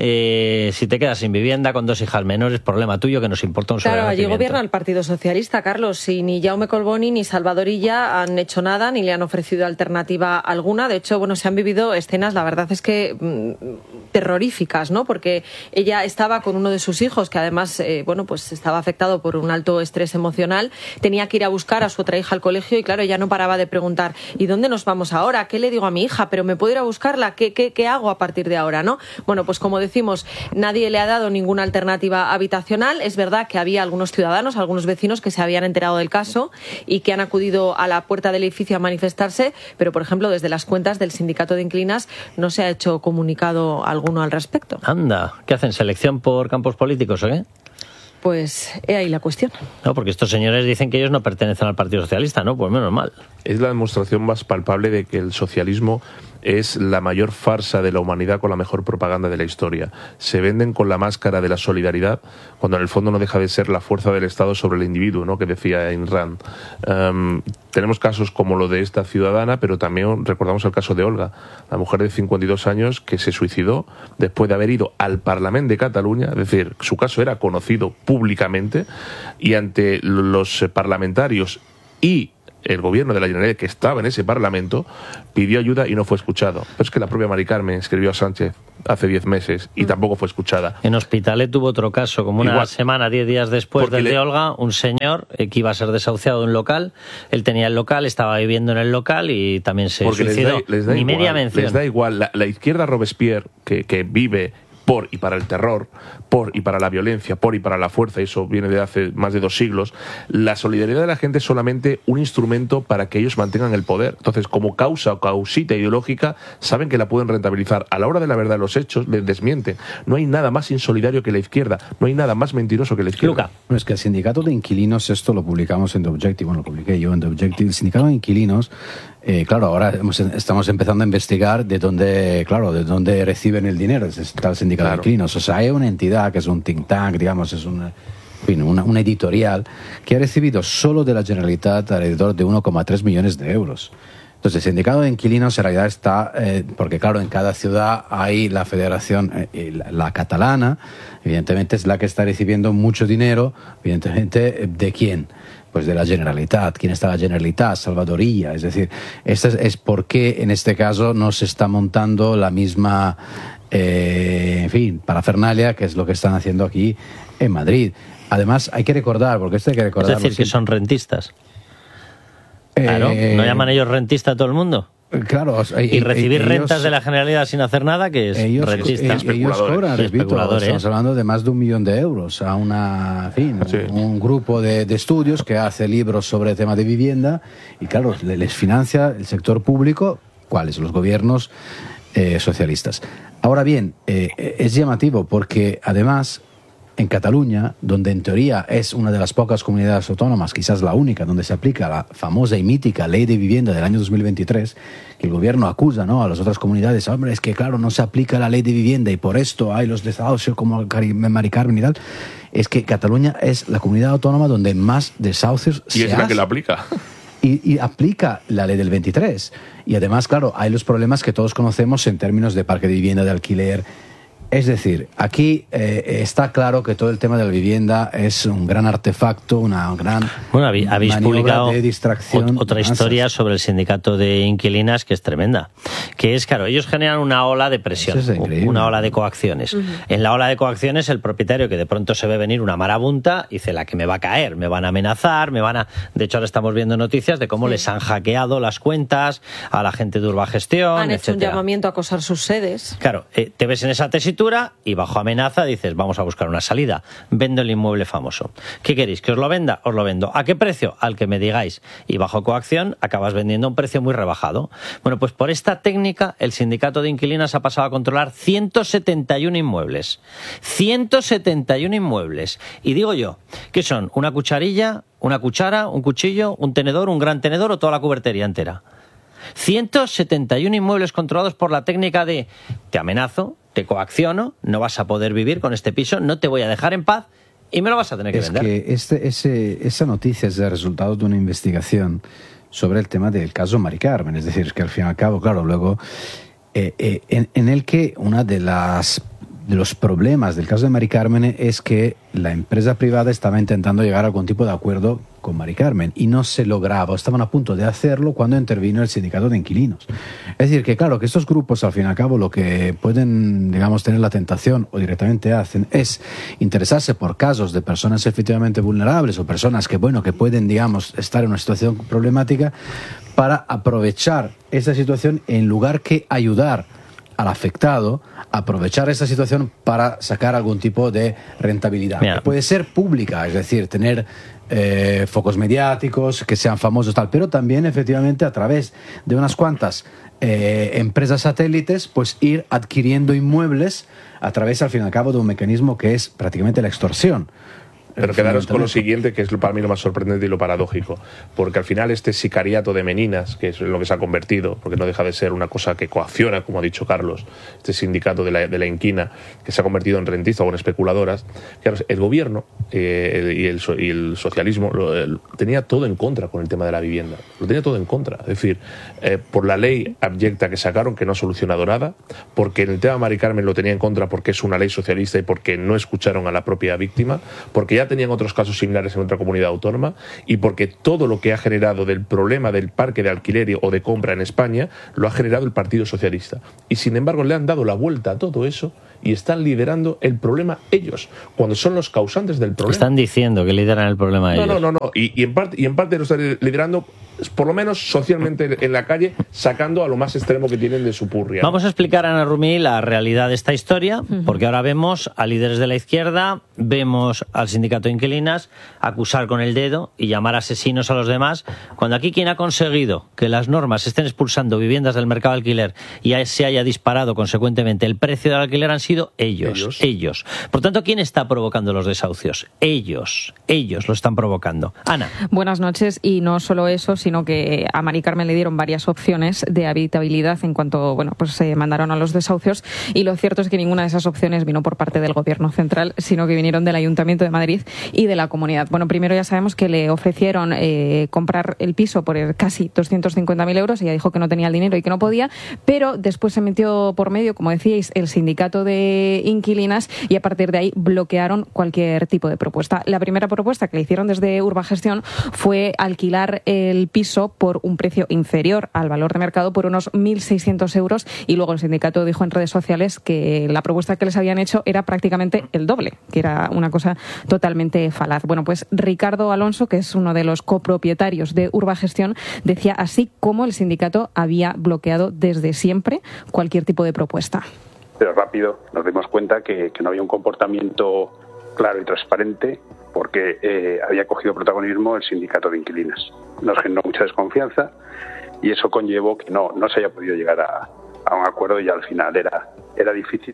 Speaker 1: eh, si te quedas sin vivienda con dos hijas menores, problema tuyo, que nos importa un
Speaker 3: Claro, allí gobierna el Partido Socialista, Carlos, y ni Jaume Colboni ni Salvador Illa han hecho nada, ni le han ofrecido alternativa alguna. De hecho, bueno, se han vivido escenas, la verdad es que mmm, terroríficas, ¿no? Porque ella estaba con uno de sus hijos, que además, eh, bueno, pues estaba afectado por un alto estrés emocional, tenía que ir a buscar a su otra hija al colegio y claro, ella no paraba de preguntar, ¿y dónde nos vamos ahora? ¿Qué le digo a mi hija? Pero me puedo ir a buscarla, ¿qué, qué, qué hago a partir de ahora, no? Bueno, pues como decimos, nadie le ha dado ninguna alternativa habitacional. Es verdad que había algunos ciudadanos, algunos vecinos que se habían enterado del caso y que han acudido a la puerta del edificio a manifestarse, pero por ejemplo desde las cuentas del sindicato de inquilinas no se ha hecho comunicado alguno al respecto.
Speaker 1: Anda, ¿qué hacen? ¿Selección por campos políticos o qué?
Speaker 3: Pues he ahí la cuestión.
Speaker 1: No, porque estos señores dicen que ellos no pertenecen al Partido Socialista, ¿no? Pues menos mal.
Speaker 2: Es la demostración más palpable de que el socialismo es la mayor farsa de la humanidad con la mejor propaganda de la historia. Se venden con la máscara de la solidaridad cuando en el fondo no deja de ser la fuerza del Estado sobre el individuo, ¿no? Que decía Ayn Rand. Um, tenemos casos como lo de esta ciudadana, pero también recordamos el caso de Olga, la mujer de cincuenta y dos años que se suicidó después de haber ido al Parlamento de Cataluña, es decir, su caso era conocido públicamente y ante los parlamentarios y el gobierno de la Generalitat, que estaba en ese Parlamento, pidió ayuda y no fue escuchado. Pero es que la propia Mari Carmen escribió a Sánchez hace diez meses y mm. tampoco fue escuchada.
Speaker 1: En Hospitalet tuvo otro caso, como una
Speaker 2: Igual.
Speaker 1: semana, diez días después del
Speaker 2: le...
Speaker 1: de Olga, un señor eh, que iba a ser desahuciado de un local, él tenía el local, estaba viviendo en el local y también se
Speaker 2: Porque
Speaker 1: suicidó.
Speaker 2: Les da, les da
Speaker 1: Ni
Speaker 2: igual,
Speaker 1: media mención.
Speaker 2: Les da igual. La, la izquierda Robespierre, que, que vive por y para el terror, por y para la violencia, por y para la fuerza, y eso viene de hace más de dos siglos, la solidaridad de la gente es solamente un instrumento para que ellos mantengan el poder. Entonces, como causa o causita ideológica, saben que la pueden rentabilizar. A la hora de la verdad, los hechos les desmienten. No hay nada más insolidario que la izquierda, no hay nada más mentiroso que la izquierda.
Speaker 1: Luca.
Speaker 8: Bueno, es que el sindicato de inquilinos, esto lo publicamos en The Objective, bueno, lo publiqué yo en The Objective, el sindicato de inquilinos, Eh, claro, ahora hemos, estamos empezando a investigar de dónde, claro, de dónde reciben el dinero, está el sindicato claro. de inquilinos. O sea, hay una entidad que es un think tank, digamos, es una, en fin, una, una editorial que ha recibido solo de la Generalitat alrededor de uno coma tres millones de euros. Entonces, el sindicato de inquilinos en realidad está, eh, porque claro, en cada ciudad hay la federación, eh, la, la catalana, evidentemente es la que está recibiendo mucho dinero, evidentemente, ¿de quién? Pues de la Generalitat. ¿Quién está la Generalitat? Salvadorilla. Es decir, este es, es por qué en este caso no se está montando la misma, eh, en fin, parafernalia, que es lo que están haciendo aquí en Madrid. Además, hay que recordar, porque esto hay que recordar.
Speaker 1: Es decir, que son rentistas. Claro, eh, ¿no llaman ellos rentista a todo el mundo?
Speaker 8: Claro,
Speaker 1: y, y recibir ellos, rentas de la Generalidad sin hacer nada, que es
Speaker 8: ellos,
Speaker 1: rentista.
Speaker 8: Ellos, ellos cobran, repito, estamos hablando de más de un millón de euros a una, en fin, sí. un, un grupo de, de estudios que hace libros sobre el tema de vivienda y claro, les financia el sector público, ¿cuáles? Los gobiernos eh, socialistas. Ahora bien, eh, es llamativo porque además en Cataluña, donde en teoría es una de las pocas comunidades autónomas, quizás la única, donde se aplica la famosa y mítica Ley de Vivienda del año dos mil veintitrés, que el gobierno acusa, ¿no?, a las otras comunidades, hombre, es que claro, no se aplica la Ley de Vivienda y por esto hay los desahucios como Mari Carmen y tal, es que Cataluña es la comunidad autónoma donde más desahucios se
Speaker 2: Y es la
Speaker 8: hace.
Speaker 2: que la aplica.
Speaker 8: Y, y aplica la ley del veintitrés. Y además, claro, hay los problemas que todos conocemos en términos de parque de vivienda, de alquiler. Es decir, aquí eh, está claro que todo el tema de la vivienda es un gran artefacto, una gran
Speaker 1: bueno, habéis publicado
Speaker 8: de distracción.
Speaker 1: Otra historia sobre el sindicato de inquilinas que es tremenda. Que es, claro, ellos generan una ola de presión, es una ola de coacciones. Uh-huh. En la ola de coacciones, el propietario que de pronto se ve venir una marabunta dice, la que me va a caer, me van a amenazar, me van a... De hecho, ahora estamos viendo noticias de cómo sí. les han hackeado las cuentas a la gente de Urbagestión,
Speaker 3: Han hecho
Speaker 1: etcétera.
Speaker 3: un llamamiento a acosar sus sedes.
Speaker 1: Claro, eh, te ves en esa tesitura y bajo amenaza dices, vamos a buscar una salida, vendo el inmueble famoso. ¿Qué queréis? ¿Que os lo venda? Os lo vendo. ¿A qué precio? Al que me digáis. Y bajo coacción acabas vendiendo a un precio muy rebajado. Bueno, pues por esta técnica el sindicato de inquilinas ha pasado a controlar ciento setenta y uno inmuebles. ciento setenta y uno inmuebles. Y digo yo, ¿qué son? ¿Una cucharilla, una cuchara, un cuchillo, un tenedor, un gran tenedor o toda la cubertería entera? ciento setenta y uno inmuebles controlados por la técnica de te amenazo, te coacciono, no vas a poder vivir con este piso, no te voy a dejar en paz y me lo vas a tener que
Speaker 8: es
Speaker 1: vender.
Speaker 8: Que este, ese, esa noticia es el resultado de una investigación sobre el tema del caso Mari Carmen, es decir, que al fin y al cabo, claro, luego eh, eh, en, en el que una de las de los problemas del caso de Mari Carmen es que la empresa privada estaba intentando llegar a algún tipo de acuerdo con Mari Carmen y no se lograba, estaban a punto de hacerlo cuando intervino el sindicato de inquilinos. Es decir, que claro, que estos grupos al fin y al cabo lo que pueden, digamos, tener la tentación o directamente hacen es interesarse por casos de personas efectivamente vulnerables o personas que, bueno, que pueden, digamos, estar en una situación problemática para aprovechar esa situación en lugar que ayudar al afectado, aprovechar esta situación para sacar algún tipo de rentabilidad. Que puede ser pública, es decir, tener eh, focos mediáticos, que sean famosos, tal, pero también efectivamente a través de unas cuantas eh, empresas satélites, pues ir adquiriendo inmuebles a través, al fin y al cabo, de un mecanismo que es prácticamente la extorsión.
Speaker 2: Pero quedaros con lo siguiente, que es para mí lo más sorprendente y lo paradójico, porque al final este sicariato de meninas, que es lo que se ha convertido, porque no deja de ser una cosa que coacciona, como ha dicho Carlos, este sindicato de la, de la inquina, que se ha convertido en rentistas o en especuladoras, claro, el gobierno eh, el, y, el, y el socialismo lo, el, tenía todo en contra con el tema de la vivienda, lo tenía todo en contra, es decir, eh, por la ley abyecta que sacaron, que no ha solucionado nada, porque en el tema de Mari Carmen lo tenía en contra porque es una ley socialista y porque no escucharon a la propia víctima, porque ya ya tenían otros casos similares en otra comunidad autónoma y porque todo lo que ha generado del problema del parque de alquiler o de compra en España lo ha generado el Partido Socialista. Y sin embargo le han dado la vuelta a todo eso y están liderando el problema ellos, cuando son los causantes del problema.
Speaker 1: Están diciendo que lideran el problema
Speaker 2: no,
Speaker 1: ellos.
Speaker 2: No, no, no. Y, y, en parte, y en parte lo están liderando, por lo menos socialmente en la calle, sacando a lo más extremo que tienen de su purria.
Speaker 1: Vamos a explicar, Ana Rumí, la realidad de esta historia, porque ahora vemos a líderes de la izquierda, vemos al sindicato de inquilinas acusar con el dedo y llamar asesinos a los demás, cuando aquí quien ha conseguido que las normas estén expulsando viviendas del mercado de alquiler y se haya disparado consecuentemente el precio del alquiler han sido ellos, ellos, ellos. Por tanto, ¿quién está provocando los desahucios? Ellos, ellos lo están provocando. Ana.
Speaker 9: Buenas noches, y no solo eso, sino que a Mari Carmen le dieron varias opciones de habitabilidad en cuanto, bueno, pues se mandaron a los desahucios, y lo cierto es que ninguna de esas opciones vino por parte del Gobierno central, sino que vinieron del Ayuntamiento de Madrid y de la Comunidad. Bueno, primero ya sabemos que le ofrecieron eh, comprar el piso por casi doscientos cincuenta mil euros, ella dijo que no tenía el dinero y que no podía, pero después se metió por medio, como decíais, el sindicato de inquilinas, y a partir de ahí bloquearon cualquier tipo de propuesta. La primera propuesta que le hicieron desde Urbagestión fue alquilar el piso por un precio inferior al valor de mercado, por unos mil seiscientos euros, y luego el sindicato dijo en redes sociales que la propuesta que les habían hecho era prácticamente el doble, que era una cosa totalmente falaz. Bueno, pues Ricardo Alonso, que es uno de los copropietarios de Urbagestión, decía así cómo el sindicato había bloqueado desde siempre cualquier tipo de propuesta.
Speaker 12: Pero rápido nos dimos cuenta que, que no había un comportamiento claro y transparente, porque eh, había cogido protagonismo el sindicato de inquilinas. Nos generó mucha desconfianza y eso conllevó que no, no se haya podido llegar a, a un acuerdo, y al final era, era difícil.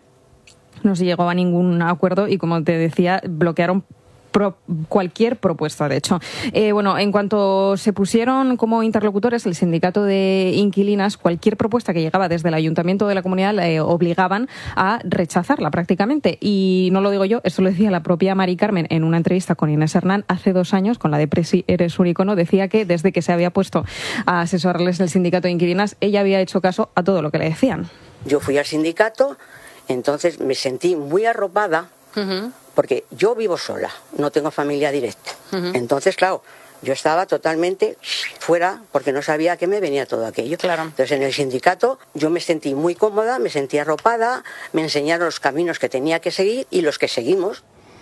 Speaker 9: No se llegó a ningún acuerdo y, como te decía, bloquearon Pro, cualquier propuesta, de hecho. Eh, bueno, en cuanto se pusieron como interlocutores el sindicato de inquilinas, cualquier propuesta que llegaba desde el ayuntamiento de la comunidad le obligaban a rechazarla prácticamente. Y no lo digo yo, eso lo decía la propia Mari Carmen en una entrevista con Inés Hernán hace dos años, con la de Presi Eres un Icono. Decía que desde que se había puesto a asesorarles el sindicato de inquilinas, ella había hecho caso a todo lo que le decían.
Speaker 14: Yo fui al sindicato, entonces me sentí muy arropada, uh-huh. porque yo vivo sola, no tengo familia directa. Uh-huh. Entonces, claro, yo estaba totalmente fuera porque no sabía a qué me venía todo aquello. Claro. Entonces, en el sindicato yo me sentí muy cómoda, me sentí arropada, me enseñaron los caminos que tenía que seguir y los que seguimos.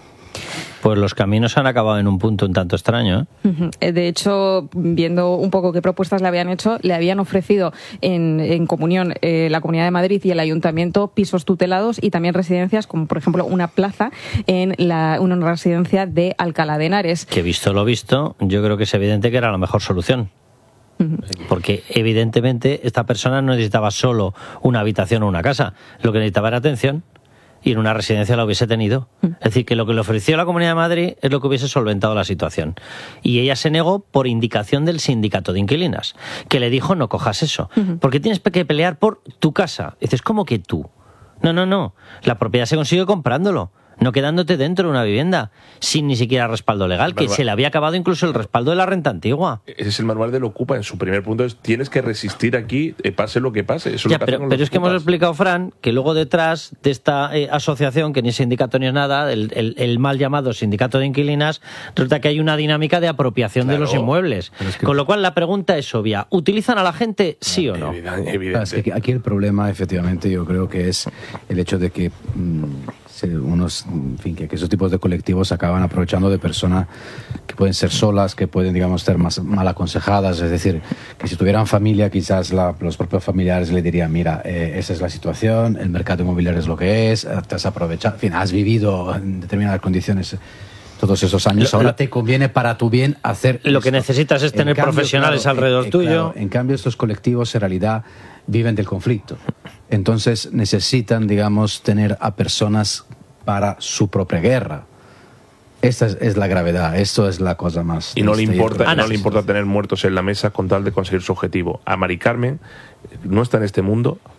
Speaker 1: Pues los caminos han acabado en un punto un tanto extraño,
Speaker 9: ¿eh? De hecho, viendo un poco qué propuestas le habían hecho, le habían ofrecido en, en comunión eh, la Comunidad de Madrid y el Ayuntamiento pisos tutelados y también residencias, como por ejemplo una plaza en la, una residencia de Alcalá de Henares.
Speaker 1: Que visto lo visto, yo creo que es evidente que era la mejor solución. Porque evidentemente esta persona no necesitaba solo una habitación o una casa, lo que necesitaba era atención. Y en una residencia la hubiese tenido. Es decir, que lo que le ofreció la Comunidad de Madrid es lo que hubiese solventado la situación. Y ella se negó por indicación del sindicato de inquilinas, que le dijo no cojas eso, uh-huh. porque tienes que pelear por tu casa. Y dices, ¿cómo que tú? No, no, no. La propiedad se consigue comprándolo, no quedándote dentro de una vivienda, sin ni siquiera respaldo legal, que se le había acabado incluso el respaldo de la renta antigua.
Speaker 2: Ese es el manual del Ocupa. En su primer punto es, tienes que resistir aquí, eh, pase lo que pase. Eso
Speaker 1: ya,
Speaker 2: es lo que
Speaker 1: pero pero es que hemos explicado, Fran, que luego detrás de esta eh, asociación, que ni sindicato ni es nada, el, el, el mal llamado sindicato de inquilinas, resulta que hay una dinámica de apropiación claro, de los inmuebles. Es que... Con lo cual la pregunta es obvia. ¿Utilizan a la gente, sí o no?
Speaker 8: Evidente. Es que aquí el problema, efectivamente, yo creo que es el hecho de que... Mmm, unos, en fin, que, que esos tipos de colectivos acaban aprovechando de personas que pueden ser solas, que pueden, digamos, ser más mal aconsejadas, es decir, que si tuvieran familia, quizás la, los propios familiares le dirían, mira, eh, esa es la situación, el mercado inmobiliario es lo que es, te has aprovechado, en fin, has vivido en determinadas condiciones todos esos años, ahora te conviene para tu bien hacer
Speaker 1: lo esto. Que necesitas es tener cambio, profesionales claro, alrededor eh, tuyo.
Speaker 8: Claro, en cambio, estos colectivos en realidad viven del conflicto. Entonces necesitan, digamos, tener a personas para su propia guerra. Esta es, es la gravedad, esto es la cosa más...
Speaker 2: Y no le importa, y no le importa tener muertos en la mesa con tal de conseguir su objetivo. A Mari Carmen no está en este mundo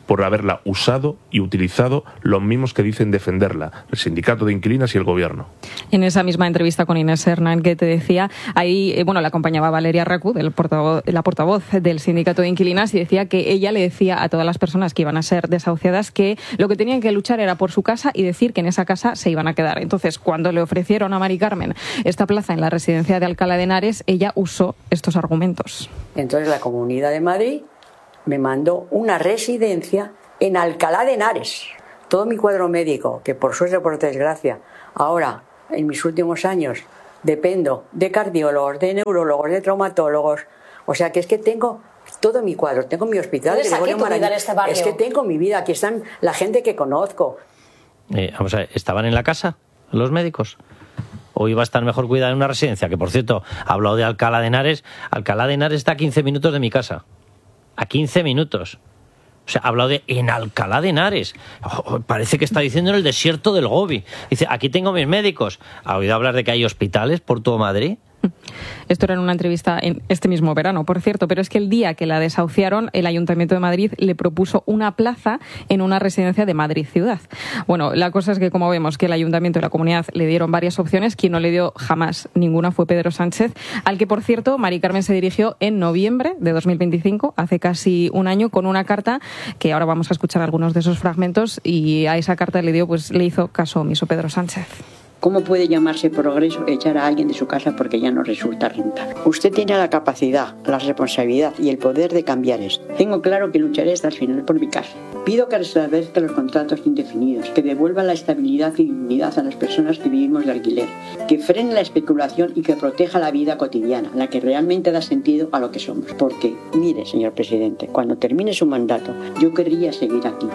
Speaker 2: por haberla usado y utilizado los mismos que dicen defenderla, el sindicato de inquilinas y el gobierno.
Speaker 9: En esa misma entrevista con Inés Hernán que te decía, ahí, eh, bueno, la acompañaba Valeria Racu, el portavoz, la portavoz del sindicato de inquilinas, y decía que ella le decía a todas las personas que iban a ser desahuciadas que lo que tenían que luchar era por su casa y decir que en esa casa se iban a quedar. Entonces, cuando le ofrecieron a Mari Carmen esta plaza en la residencia de Alcalá de Henares, ella usó estos argumentos.
Speaker 14: Entonces la Comunidad de Madrid me mandó una residencia en Alcalá de Henares. Todo mi cuadro médico, que por suerte o por desgracia, ahora, en mis últimos años, dependo de cardiólogos, de neurólogos, de traumatólogos. O sea que es que tengo todo mi cuadro, tengo mi hospital.
Speaker 13: ¿Tienes aquí tu vida en este barrio?
Speaker 14: Es que tengo mi vida, aquí están la gente que conozco.
Speaker 1: Eh, vamos a ver, ¿estaban en la casa los médicos? ¿O iba a estar mejor cuidada en una residencia? Que, por cierto, ha hablado de Alcalá de Henares. Alcalá de Henares está a quince minutos de mi casa. A quince minutos. O sea, ha hablado de en Alcalá de Henares. Oh, parece que está diciendo en el desierto del Gobi. Dice, aquí tengo mis médicos. ¿Ha oído hablar de que hay hospitales por todo Madrid?
Speaker 9: Esto era en una entrevista en este mismo verano, por cierto, pero es que el día que la desahuciaron, el Ayuntamiento de Madrid le propuso una plaza en una residencia de Madrid Ciudad. Bueno, la cosa es que, como vemos, que el Ayuntamiento y la Comunidad le dieron varias opciones. Quien no le dio jamás ninguna fue Pedro Sánchez, al que, por cierto, Mari Carmen se dirigió en noviembre de dos mil veinticinco, hace casi un año, con una carta que ahora vamos a escuchar algunos de esos fragmentos, y a esa carta le dio, pues le hizo caso omiso Pedro Sánchez.
Speaker 15: ¿Cómo puede llamarse progreso echar a alguien de su casa porque ya no resulta rentable? Usted tiene la capacidad, la responsabilidad y el poder de cambiar esto. Tengo claro que lucharé hasta el final por mi casa. Pido que restablezca los contratos indefinidos, que devuelva la estabilidad y dignidad a las personas que vivimos de alquiler, que frene la especulación y que proteja la vida cotidiana, la que realmente da sentido a lo que somos. Porque, mire, señor presidente, cuando termine su mandato, yo querría seguir aquí.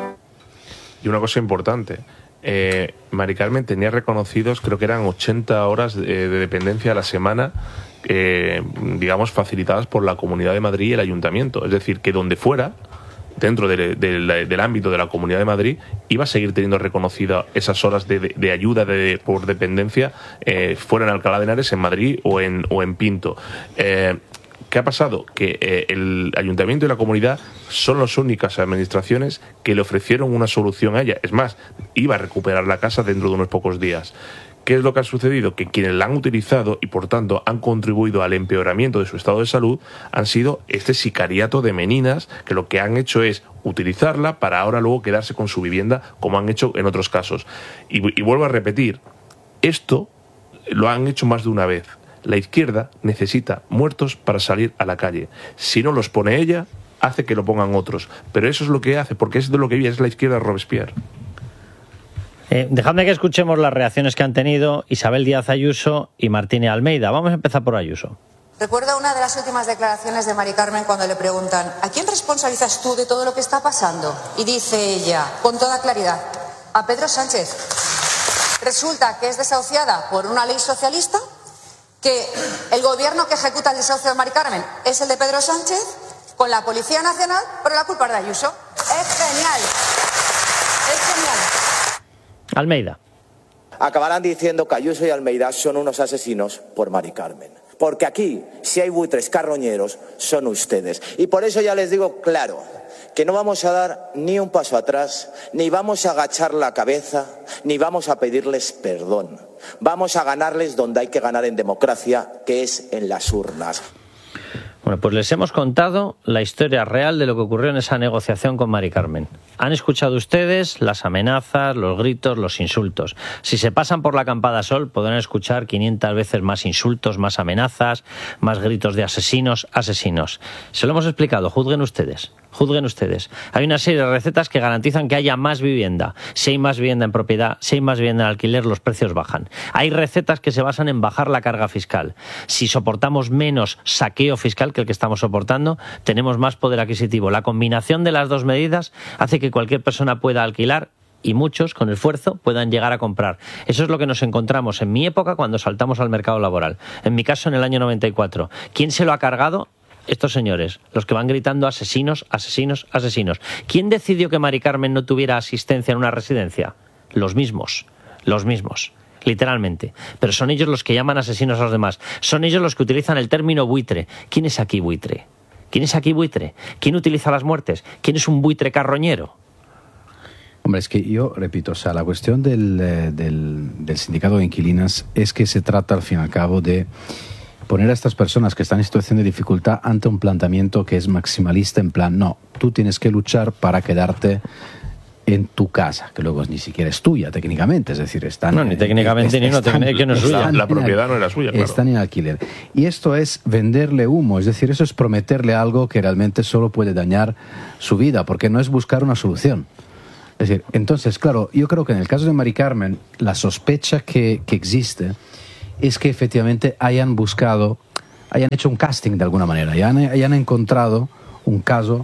Speaker 2: Y una cosa importante, eh, Mari Carmen tenía reconocidos, creo que eran ochenta horas de, de dependencia a la semana, eh, digamos, facilitadas por la Comunidad de Madrid y el Ayuntamiento. Es decir, que donde fuera, dentro de, de, de, del ámbito de la Comunidad de Madrid, iba a seguir teniendo reconocidas esas horas de, de, de ayuda de, por dependencia, eh, fuera en Alcalá de Henares, en Madrid o en, o en Pinto. Eh, ¿Qué ha pasado? Que eh, el Ayuntamiento y la Comunidad son las únicas administraciones que le ofrecieron una solución a ella. Es más, iba a recuperar la casa dentro de unos pocos días. ¿Qué es lo que ha sucedido? Que quienes la han utilizado y, por tanto, han contribuido al empeoramiento de su estado de salud han sido este sicariato de meninas, que lo que han hecho es utilizarla para ahora luego quedarse con su vivienda, como han hecho en otros casos. Y, y vuelvo a repetir, esto lo han hecho más de una vez. La izquierda necesita muertos para salir a la calle. Si no los pone ella, hace que lo pongan otros. Pero eso es lo que hace, porque es de lo que vive, es la izquierda de Robespierre.
Speaker 1: Eh, dejadme que escuchemos las reacciones que han tenido Isabel Díaz Ayuso y Martínez Almeida. Vamos a empezar por Ayuso.
Speaker 16: Recuerdo una de las últimas declaraciones de Mari Carmen cuando le preguntan ¿a quién responsabilizas tú de todo lo que está pasando? Y dice ella, con toda claridad, a Pedro Sánchez. Resulta que es desahuciada por una ley socialista, que el gobierno que ejecuta el desahucio de Mari Carmen es el de Pedro Sánchez, con la Policía Nacional, pero la culpa es de Ayuso. Es genial. Es genial.
Speaker 1: Almeida.
Speaker 17: Acabarán diciendo que Ayuso y Almeida son unos asesinos por Mari Carmen. Porque aquí, si hay buitres carroñeros, son ustedes. Y por eso ya les digo claro, que no vamos a dar ni un paso atrás, ni vamos a agachar la cabeza, ni vamos a pedirles perdón. Vamos a ganarles donde hay que ganar en democracia, que es en las urnas.
Speaker 1: Bueno, pues les hemos contado la historia real de lo que ocurrió en esa negociación con Mari Carmen. Han escuchado ustedes las amenazas, los gritos, los insultos. Si se pasan por la Campada Sol podrán escuchar quinientas veces más insultos, más amenazas, más gritos de asesinos, asesinos. Se lo hemos explicado, juzguen ustedes. Juzguen ustedes. Hay una serie de recetas que garantizan que haya más vivienda. Si hay más vivienda en propiedad, si hay más vivienda en alquiler, los precios bajan. Hay recetas que se basan en bajar la carga fiscal. Si soportamos menos saqueo fiscal que el que estamos soportando, tenemos más poder adquisitivo. La combinación de las dos medidas hace que cualquier persona pueda alquilar y muchos, con esfuerzo, puedan llegar a comprar. Eso es lo que nos encontramos en mi época cuando saltamos al mercado laboral. En mi caso, en el año noventa y cuatro. ¿Quién se lo ha cargado? Estos señores, los que van gritando asesinos, asesinos, asesinos. ¿Quién decidió que Mari Carmen no tuviera asistencia en una residencia? Los mismos, los mismos, literalmente. Pero son ellos los que llaman asesinos a los demás. Son ellos los que utilizan el término buitre. ¿Quién es aquí buitre? ¿Quién es aquí buitre? ¿Quién utiliza las muertes? ¿Quién es un buitre carroñero?
Speaker 8: Hombre, es que yo repito, o sea, la cuestión del, eh, del, del sindicato de inquilinas es que se trata al fin y al cabo de poner a estas personas que están en situación de dificultad ante un planteamiento que es maximalista, en plan, no, tú tienes que luchar para quedarte en tu casa, que luego ni siquiera es tuya técnicamente, es decir, están...
Speaker 1: No, ni técnicamente, ni no, que no es suya.
Speaker 2: La propiedad no era suya, claro.
Speaker 8: Están en alquiler. Y esto es venderle humo, es decir, eso es prometerle algo que realmente solo puede dañar su vida, porque no es buscar una solución. Es decir, entonces, claro, yo creo que en el caso de Mari Carmen, la sospecha que, que existe es que efectivamente hayan buscado, hayan hecho un casting de alguna manera, y hayan, hayan encontrado un caso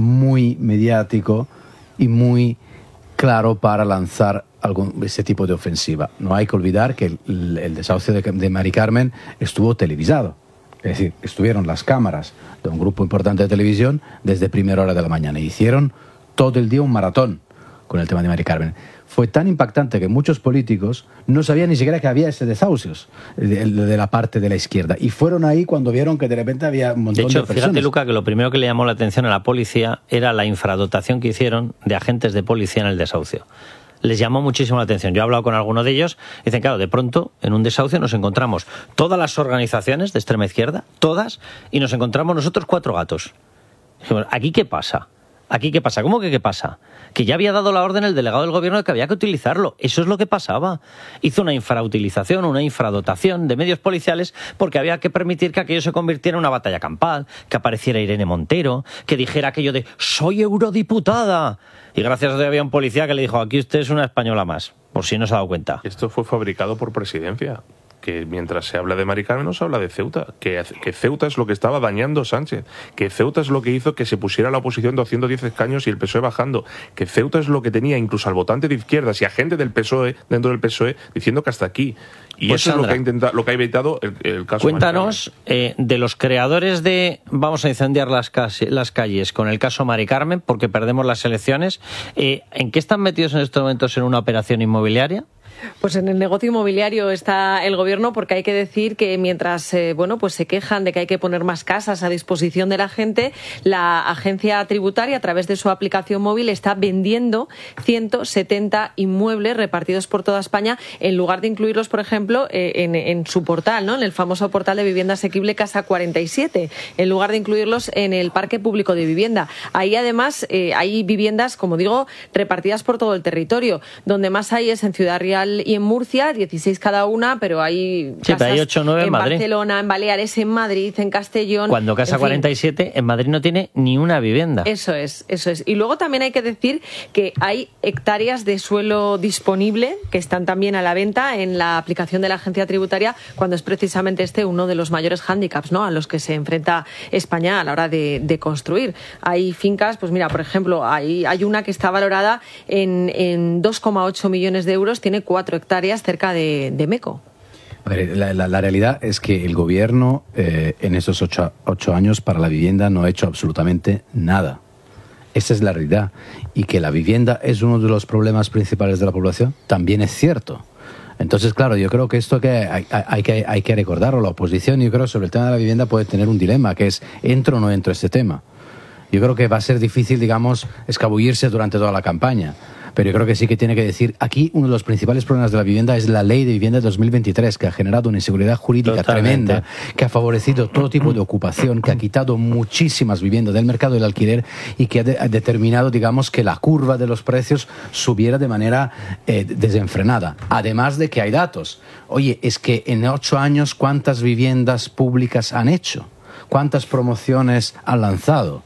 Speaker 8: muy mediático y muy claro para lanzar algún, ese tipo de ofensiva. No hay que olvidar que el, el desahucio de, de Mari Carmen estuvo televisado. Es decir, estuvieron las cámaras de un grupo importante de televisión desde primera hora de la mañana. Hicieron todo el día un maratón con el tema de Mari Carmen. Fue tan impactante que muchos políticos no sabían ni siquiera que había ese desahucios de, de la parte de la izquierda. Y fueron ahí cuando vieron que de repente había un montón de,
Speaker 1: hecho,
Speaker 8: de personas.
Speaker 1: fíjate, Luca, que lo primero que le llamó la atención a la policía era la infradotación que hicieron de agentes de policía en el desahucio. Les llamó muchísimo la atención. Yo he hablado con alguno de ellos. Dicen, claro, de pronto en un desahucio nos encontramos todas las organizaciones de extrema izquierda, todas, y nos encontramos nosotros cuatro gatos. Dijimos, ¿aquí qué pasa? ¿Aquí qué pasa? ¿Cómo que qué pasa? Que ya había dado la orden el delegado del gobierno de que había que utilizarlo. Eso es lo que pasaba. Hizo una infrautilización, una infradotación de medios policiales porque había que permitir que aquello se convirtiera en una batalla campal, que apareciera Irene Montero, que dijera aquello de «soy eurodiputada». Y gracias a Dios había un policía que le dijo «aquí usted es una española más», por si no se ha dado cuenta.
Speaker 2: Esto fue fabricado por Presidencia. Que mientras se habla de Mari Carmen no se habla de Ceuta, que, que Ceuta es lo que estaba dañando Sánchez, que Ceuta es lo que hizo que se pusiera la oposición doscientos diez escaños y el P S O E bajando, que Ceuta es lo que tenía incluso al votante de izquierdas y a gente del P S O E, dentro del P S O E, diciendo que hasta aquí. Y pues eso Sandra, es lo que ha intentado, lo que ha evitado el, el caso.
Speaker 1: Cuéntanos eh, de los creadores de vamos a incendiar las, casi, las calles con el caso Mari Carmen porque perdemos las elecciones, eh, ¿en qué están metidos en estos momentos en una operación inmobiliaria?
Speaker 3: Pues en el negocio inmobiliario está el gobierno, porque hay que decir que mientras eh, bueno, pues se quejan de que hay que poner más casas a disposición de la gente, la agencia tributaria, a través de su aplicación móvil, está vendiendo ciento setenta inmuebles repartidos por toda España, en lugar de incluirlos, por ejemplo, eh, en, en su portal, ¿no? En el famoso portal de vivienda asequible Casa cuarenta y siete, en lugar de incluirlos en el parque público de vivienda. Ahí, además, eh, hay viviendas, como digo, repartidas por todo el territorio. Donde más hay es en Ciudad Real y en Murcia, dieciséis cada una, pero hay
Speaker 1: sí,
Speaker 3: casas
Speaker 1: pero hay ocho o nueve en,
Speaker 3: en
Speaker 1: Madrid.
Speaker 3: Barcelona, en Baleares, en Madrid, en Castellón.
Speaker 1: Cuando Casa en cuarenta y siete fin. En Madrid no tiene ni una vivienda.
Speaker 3: Eso es, eso es. Y luego también hay que decir que hay hectáreas de suelo disponible que están también a la venta en la aplicación de la agencia tributaria, cuando es precisamente este uno de los mayores hándicaps, ¿no?, a los que se enfrenta España a la hora de, de construir. Hay fincas, pues mira, por ejemplo, hay, hay una que está valorada en, en dos coma ocho millones de euros, tiene cuatro hectáreas cerca de, de Meco.
Speaker 8: A ver, la, la, la realidad es que el gobierno eh, en esos ocho, ocho años para la vivienda no ha hecho absolutamente nada. Esa es la realidad. Y que la vivienda es uno de los problemas principales de la población también es cierto. Entonces, claro, yo creo que esto que hay, hay, que, hay que recordarlo. La oposición, yo creo, sobre el tema de la vivienda puede tener un dilema, que es ¿entro o no entro a este tema? Yo creo que va a ser difícil, digamos, escabullirse durante toda la campaña. Pero yo creo que sí que tiene que decir, aquí uno de los principales problemas de la vivienda es la ley de vivienda de dos mil veintitrés, que ha generado una inseguridad jurídica Totalmente. tremenda, que ha favorecido todo tipo de ocupación, que ha quitado muchísimas viviendas del mercado del alquiler y que ha, de, ha determinado, digamos, que la curva de los precios subiera de manera eh, desenfrenada. Además de que hay datos. Oye, es que en ocho años, ¿cuántas viviendas públicas han hecho? ¿Cuántas promociones han lanzado?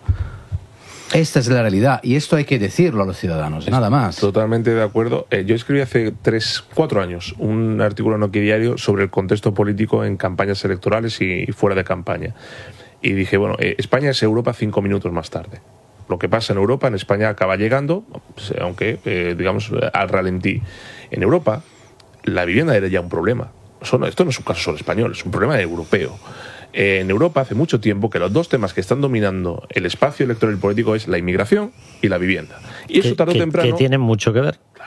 Speaker 8: Esta es la realidad y esto hay que decirlo a los ciudadanos, nada más.
Speaker 2: Totalmente de acuerdo. Eh, yo escribí hace tres, cuatro años un artículo en Oquidiario sobre el contexto político en campañas electorales y fuera de campaña. Y dije, bueno, eh, España es Europa cinco minutos más tarde. Lo que pasa en Europa, en España acaba llegando, aunque, eh, digamos, al ralentí. En Europa, la vivienda era ya un problema. Esto no es un caso solo español, es un problema europeo. En Europa hace mucho tiempo que los dos temas que están dominando el espacio electoral y político es la inmigración y la vivienda. Y eso
Speaker 1: que,
Speaker 2: tarde o
Speaker 1: que,
Speaker 2: temprano...
Speaker 1: Que tienen mucho que ver.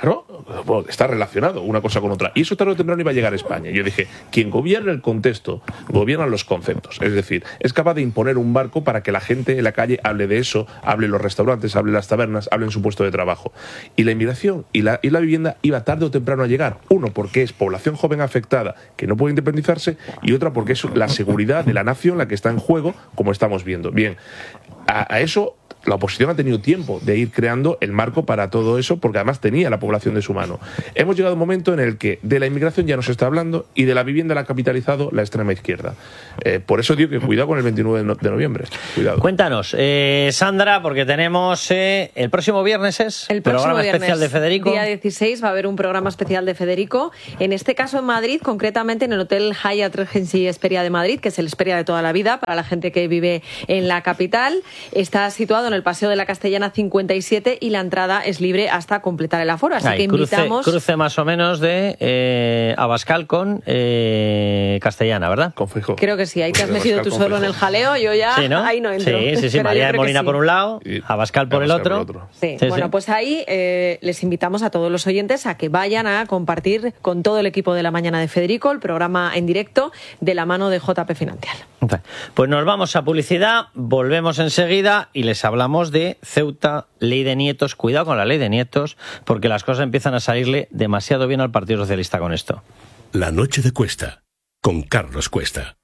Speaker 2: Claro, bueno, está relacionado una cosa con otra. Y eso tarde o temprano iba a llegar a España. Yo dije, quien gobierna el contexto, gobierna los conceptos. Es decir, es capaz de imponer un marco para que la gente en la calle hable de eso, hable en los restaurantes, hable en las tabernas, hable en su puesto de trabajo. Y la inmigración y la, y la vivienda iba tarde o temprano a llegar. Uno, porque es población joven afectada que no puede independizarse, y otra, porque es la seguridad de la nación la que está en juego, como estamos viendo. Bien, a, a eso la oposición ha tenido tiempo de ir creando el marco para todo eso, porque además tenía la población de su mano. Hemos llegado a un momento en el que de la inmigración ya no se está hablando y de la vivienda la ha capitalizado la extrema izquierda. Eh, por eso digo que cuidado con el veintinueve de noviembre. Cuidado.
Speaker 1: Cuéntanos, eh, Sandra, porque tenemos eh, el próximo viernes es
Speaker 3: el próximo
Speaker 1: programa
Speaker 3: viernes,
Speaker 1: especial de Federico.
Speaker 3: Día dieciséis va a haber un programa especial de Federico. En este caso en Madrid, concretamente en el Hotel Hyatt Regency Hesperia de Madrid, que es el Hesperia de toda la vida para la gente que vive en la capital. Está situado en el Paseo de la Castellana cincuenta y siete y la entrada es libre hasta completar el aforo. Así
Speaker 1: Ay,
Speaker 3: que invitamos...
Speaker 1: Cruce, cruce más o menos de eh, Abascal con eh, Castellana, ¿verdad?
Speaker 2: Con Feijóo.
Speaker 3: Creo que sí, ahí te has metido tú solo en el jaleo, yo ya
Speaker 1: sí, ¿no?
Speaker 3: ahí no entro.
Speaker 1: Sí, sí, sí, María de Molina sí. por un lado, Abascal por,
Speaker 2: Abascal
Speaker 1: el, otro.
Speaker 2: por otro.
Speaker 3: Sí.
Speaker 1: Sí,
Speaker 3: bueno,
Speaker 1: sí.
Speaker 3: pues ahí eh, les invitamos a todos los oyentes a que vayan a compartir con todo el equipo de La Mañana de Federico el programa en directo de la mano de J P Financial.
Speaker 1: Pues nos vamos a publicidad, volvemos enseguida y les hablamos de Ceuta, ley de nietos. Cuidado con la ley de nietos, porque las cosas empiezan a salirle demasiado bien al Partido Socialista con esto.
Speaker 10: La noche de Cuesta, con Carlos Cuesta.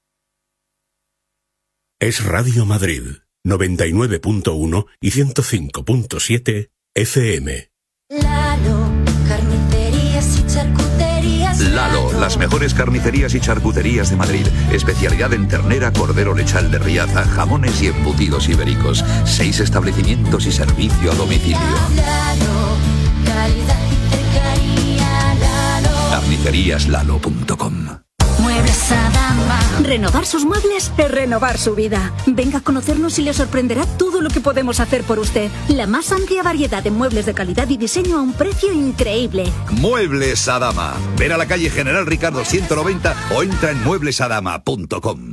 Speaker 10: Es Radio Madrid, noventa y nueve punto uno y ciento cinco punto siete F M.
Speaker 13: Lalo, carnicerías y charcuterías.
Speaker 22: Lalo, las mejores carnicerías y charcuterías de Madrid. Especialidad en ternera, cordero lechal de Riaza, jamones y embutidos ibéricos. Seis establecimientos y servicio a domicilio.
Speaker 13: Lalo, calidad y cercanía. Lalo.
Speaker 22: carnicerías lalo punto com.
Speaker 13: Muebles Adama.
Speaker 25: Renovar sus muebles es renovar su vida. Venga a conocernos y le sorprenderá todo lo que podemos hacer por usted. La más amplia variedad de muebles de calidad y diseño a un precio increíble.
Speaker 22: Muebles Adama. Ven a la calle General Ricardo ciento noventa o entra en muebles adama punto com.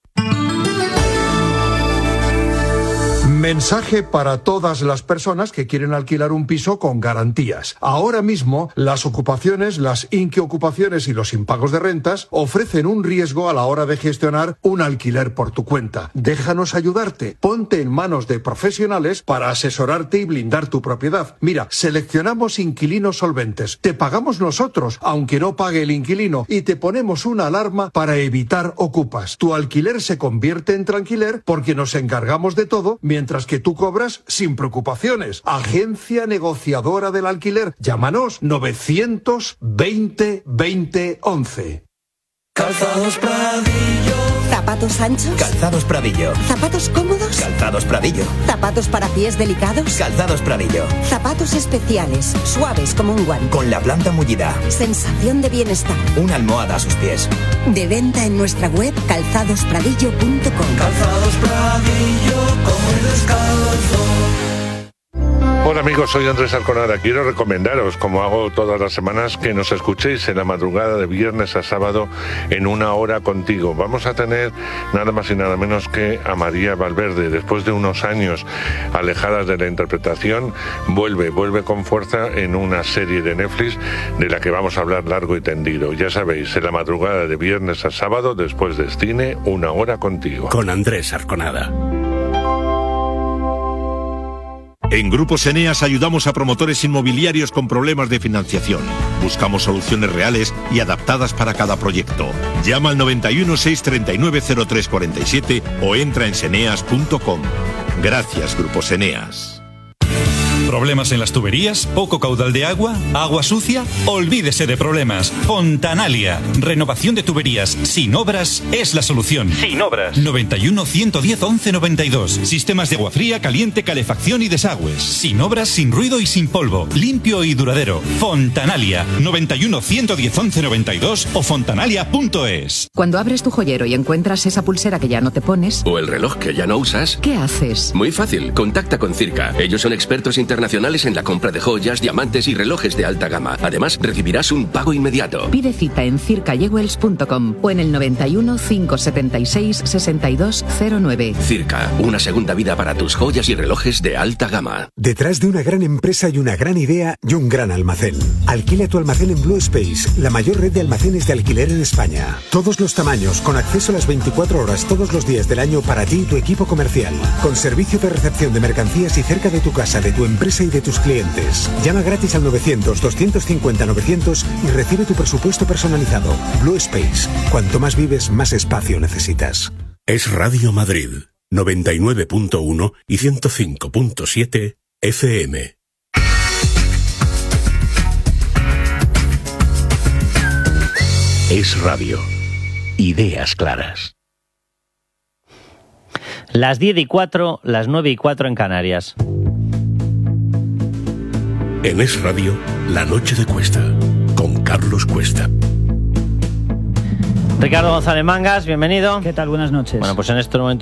Speaker 18: Mensaje para todas las personas que quieren alquilar un piso con garantías. Ahora mismo, las ocupaciones, las inquiocupaciones y los impagos de rentas ofrecen un riesgo a la hora de gestionar un alquiler por tu cuenta. Déjanos ayudarte. Ponte en manos de profesionales para asesorarte y blindar tu propiedad. Mira, seleccionamos inquilinos solventes. Te pagamos nosotros, aunque no pague el inquilino, y te ponemos una alarma para evitar ocupas. Tu alquiler se convierte en tranquiler porque nos encargamos de todo mientras que tú cobras sin preocupaciones. Agencia negociadora del alquiler. Llámanos novecientos veinte veinte once.
Speaker 19: Calzados Pradillo.
Speaker 20: ¿Zapatos anchos?
Speaker 19: Calzados Pradillo.
Speaker 20: ¿Zapatos cómodos?
Speaker 19: Calzados Pradillo.
Speaker 20: ¿Zapatos para pies delicados?
Speaker 19: Calzados Pradillo.
Speaker 20: Zapatos especiales, suaves como un guante.
Speaker 19: Con la planta mullida.
Speaker 20: Sensación de bienestar.
Speaker 19: Una almohada a sus pies.
Speaker 20: De venta en nuestra web calzados pradillo punto com.
Speaker 19: Calzados Pradillo, como el descalzo.
Speaker 21: Hola amigos, soy Andrés Arconada. Quiero recomendaros, como hago todas las semanas, que nos escuchéis en la madrugada de viernes a sábado en Una Hora Contigo. Vamos a tener nada más y nada menos que a María Valverde. Después de unos años alejadas de la interpretación, vuelve, vuelve con fuerza en una serie de Netflix de la que vamos a hablar largo y tendido. Ya sabéis, en la madrugada de viernes a sábado, después de cine, Una Hora Contigo.
Speaker 10: Con Andrés Arconada.
Speaker 26: En Grupos Eneas ayudamos a promotores inmobiliarios con problemas de financiación. Buscamos soluciones reales y adaptadas para cada proyecto. Llama al noventa y uno, seiscientos treinta y nueve, cero tres cuarenta y siete o entra en seneas punto com. Gracias, Grupos Eneas.
Speaker 27: ¿Problemas en las tuberías? ¿Poco caudal de agua? ¿Agua sucia? Olvídese de problemas. Fontanalia. Renovación de tuberías sin obras es la solución. Sin obras. noventa y uno, ciento diez, once noventa y dos. Sistemas de agua fría, caliente, calefacción y desagües. Sin obras, sin ruido y sin polvo. Limpio y duradero. Fontanalia. noventa y uno, ciento diez, once noventa y dos o fontanalia punto es.
Speaker 28: Cuando abres tu joyero y encuentras esa pulsera que ya no te pones...
Speaker 29: O el reloj que ya no usas...
Speaker 28: ¿Qué haces?
Speaker 29: Muy fácil. Contacta con Circa. Ellos son expertos internacionales
Speaker 4: internacionales en la compra de joyas, diamantes y relojes de alta gama. Además, recibirás un pago inmediato.
Speaker 28: Pide cita en circa jewels punto com o en el noventa y uno, cinco setenta y seis, sesenta y dos cero nueve.
Speaker 4: Circa, una segunda vida para tus joyas y relojes de alta gama.
Speaker 5: Detrás de una gran empresa y una gran idea y un gran almacén. Alquila tu almacén en Blue Space, la mayor red de almacenes de alquiler en España. Todos los tamaños, con acceso a las veinticuatro horas todos los días del año para ti y tu equipo comercial. Con servicio de recepción de mercancías y cerca de tu casa, de tu empresa y de tus clientes. Llama gratis al novecientos, doscientos cincuenta, novecientos y recibe tu presupuesto personalizado. Blue Space. Cuanto más vives, más espacio necesitas.
Speaker 10: Es Radio Madrid, noventa y nueve punto uno y ciento cinco punto siete F M. Es radio. Ideas claras.
Speaker 1: Las diez y cuatro, las nueve y cuatro en Canarias.
Speaker 10: En Es Radio, La Noche de Cuesta, con Carlos Cuesta.
Speaker 1: Ricardo González Mangas, bienvenido.
Speaker 6: ¿Qué tal? Buenas noches.
Speaker 1: Bueno, pues en este momento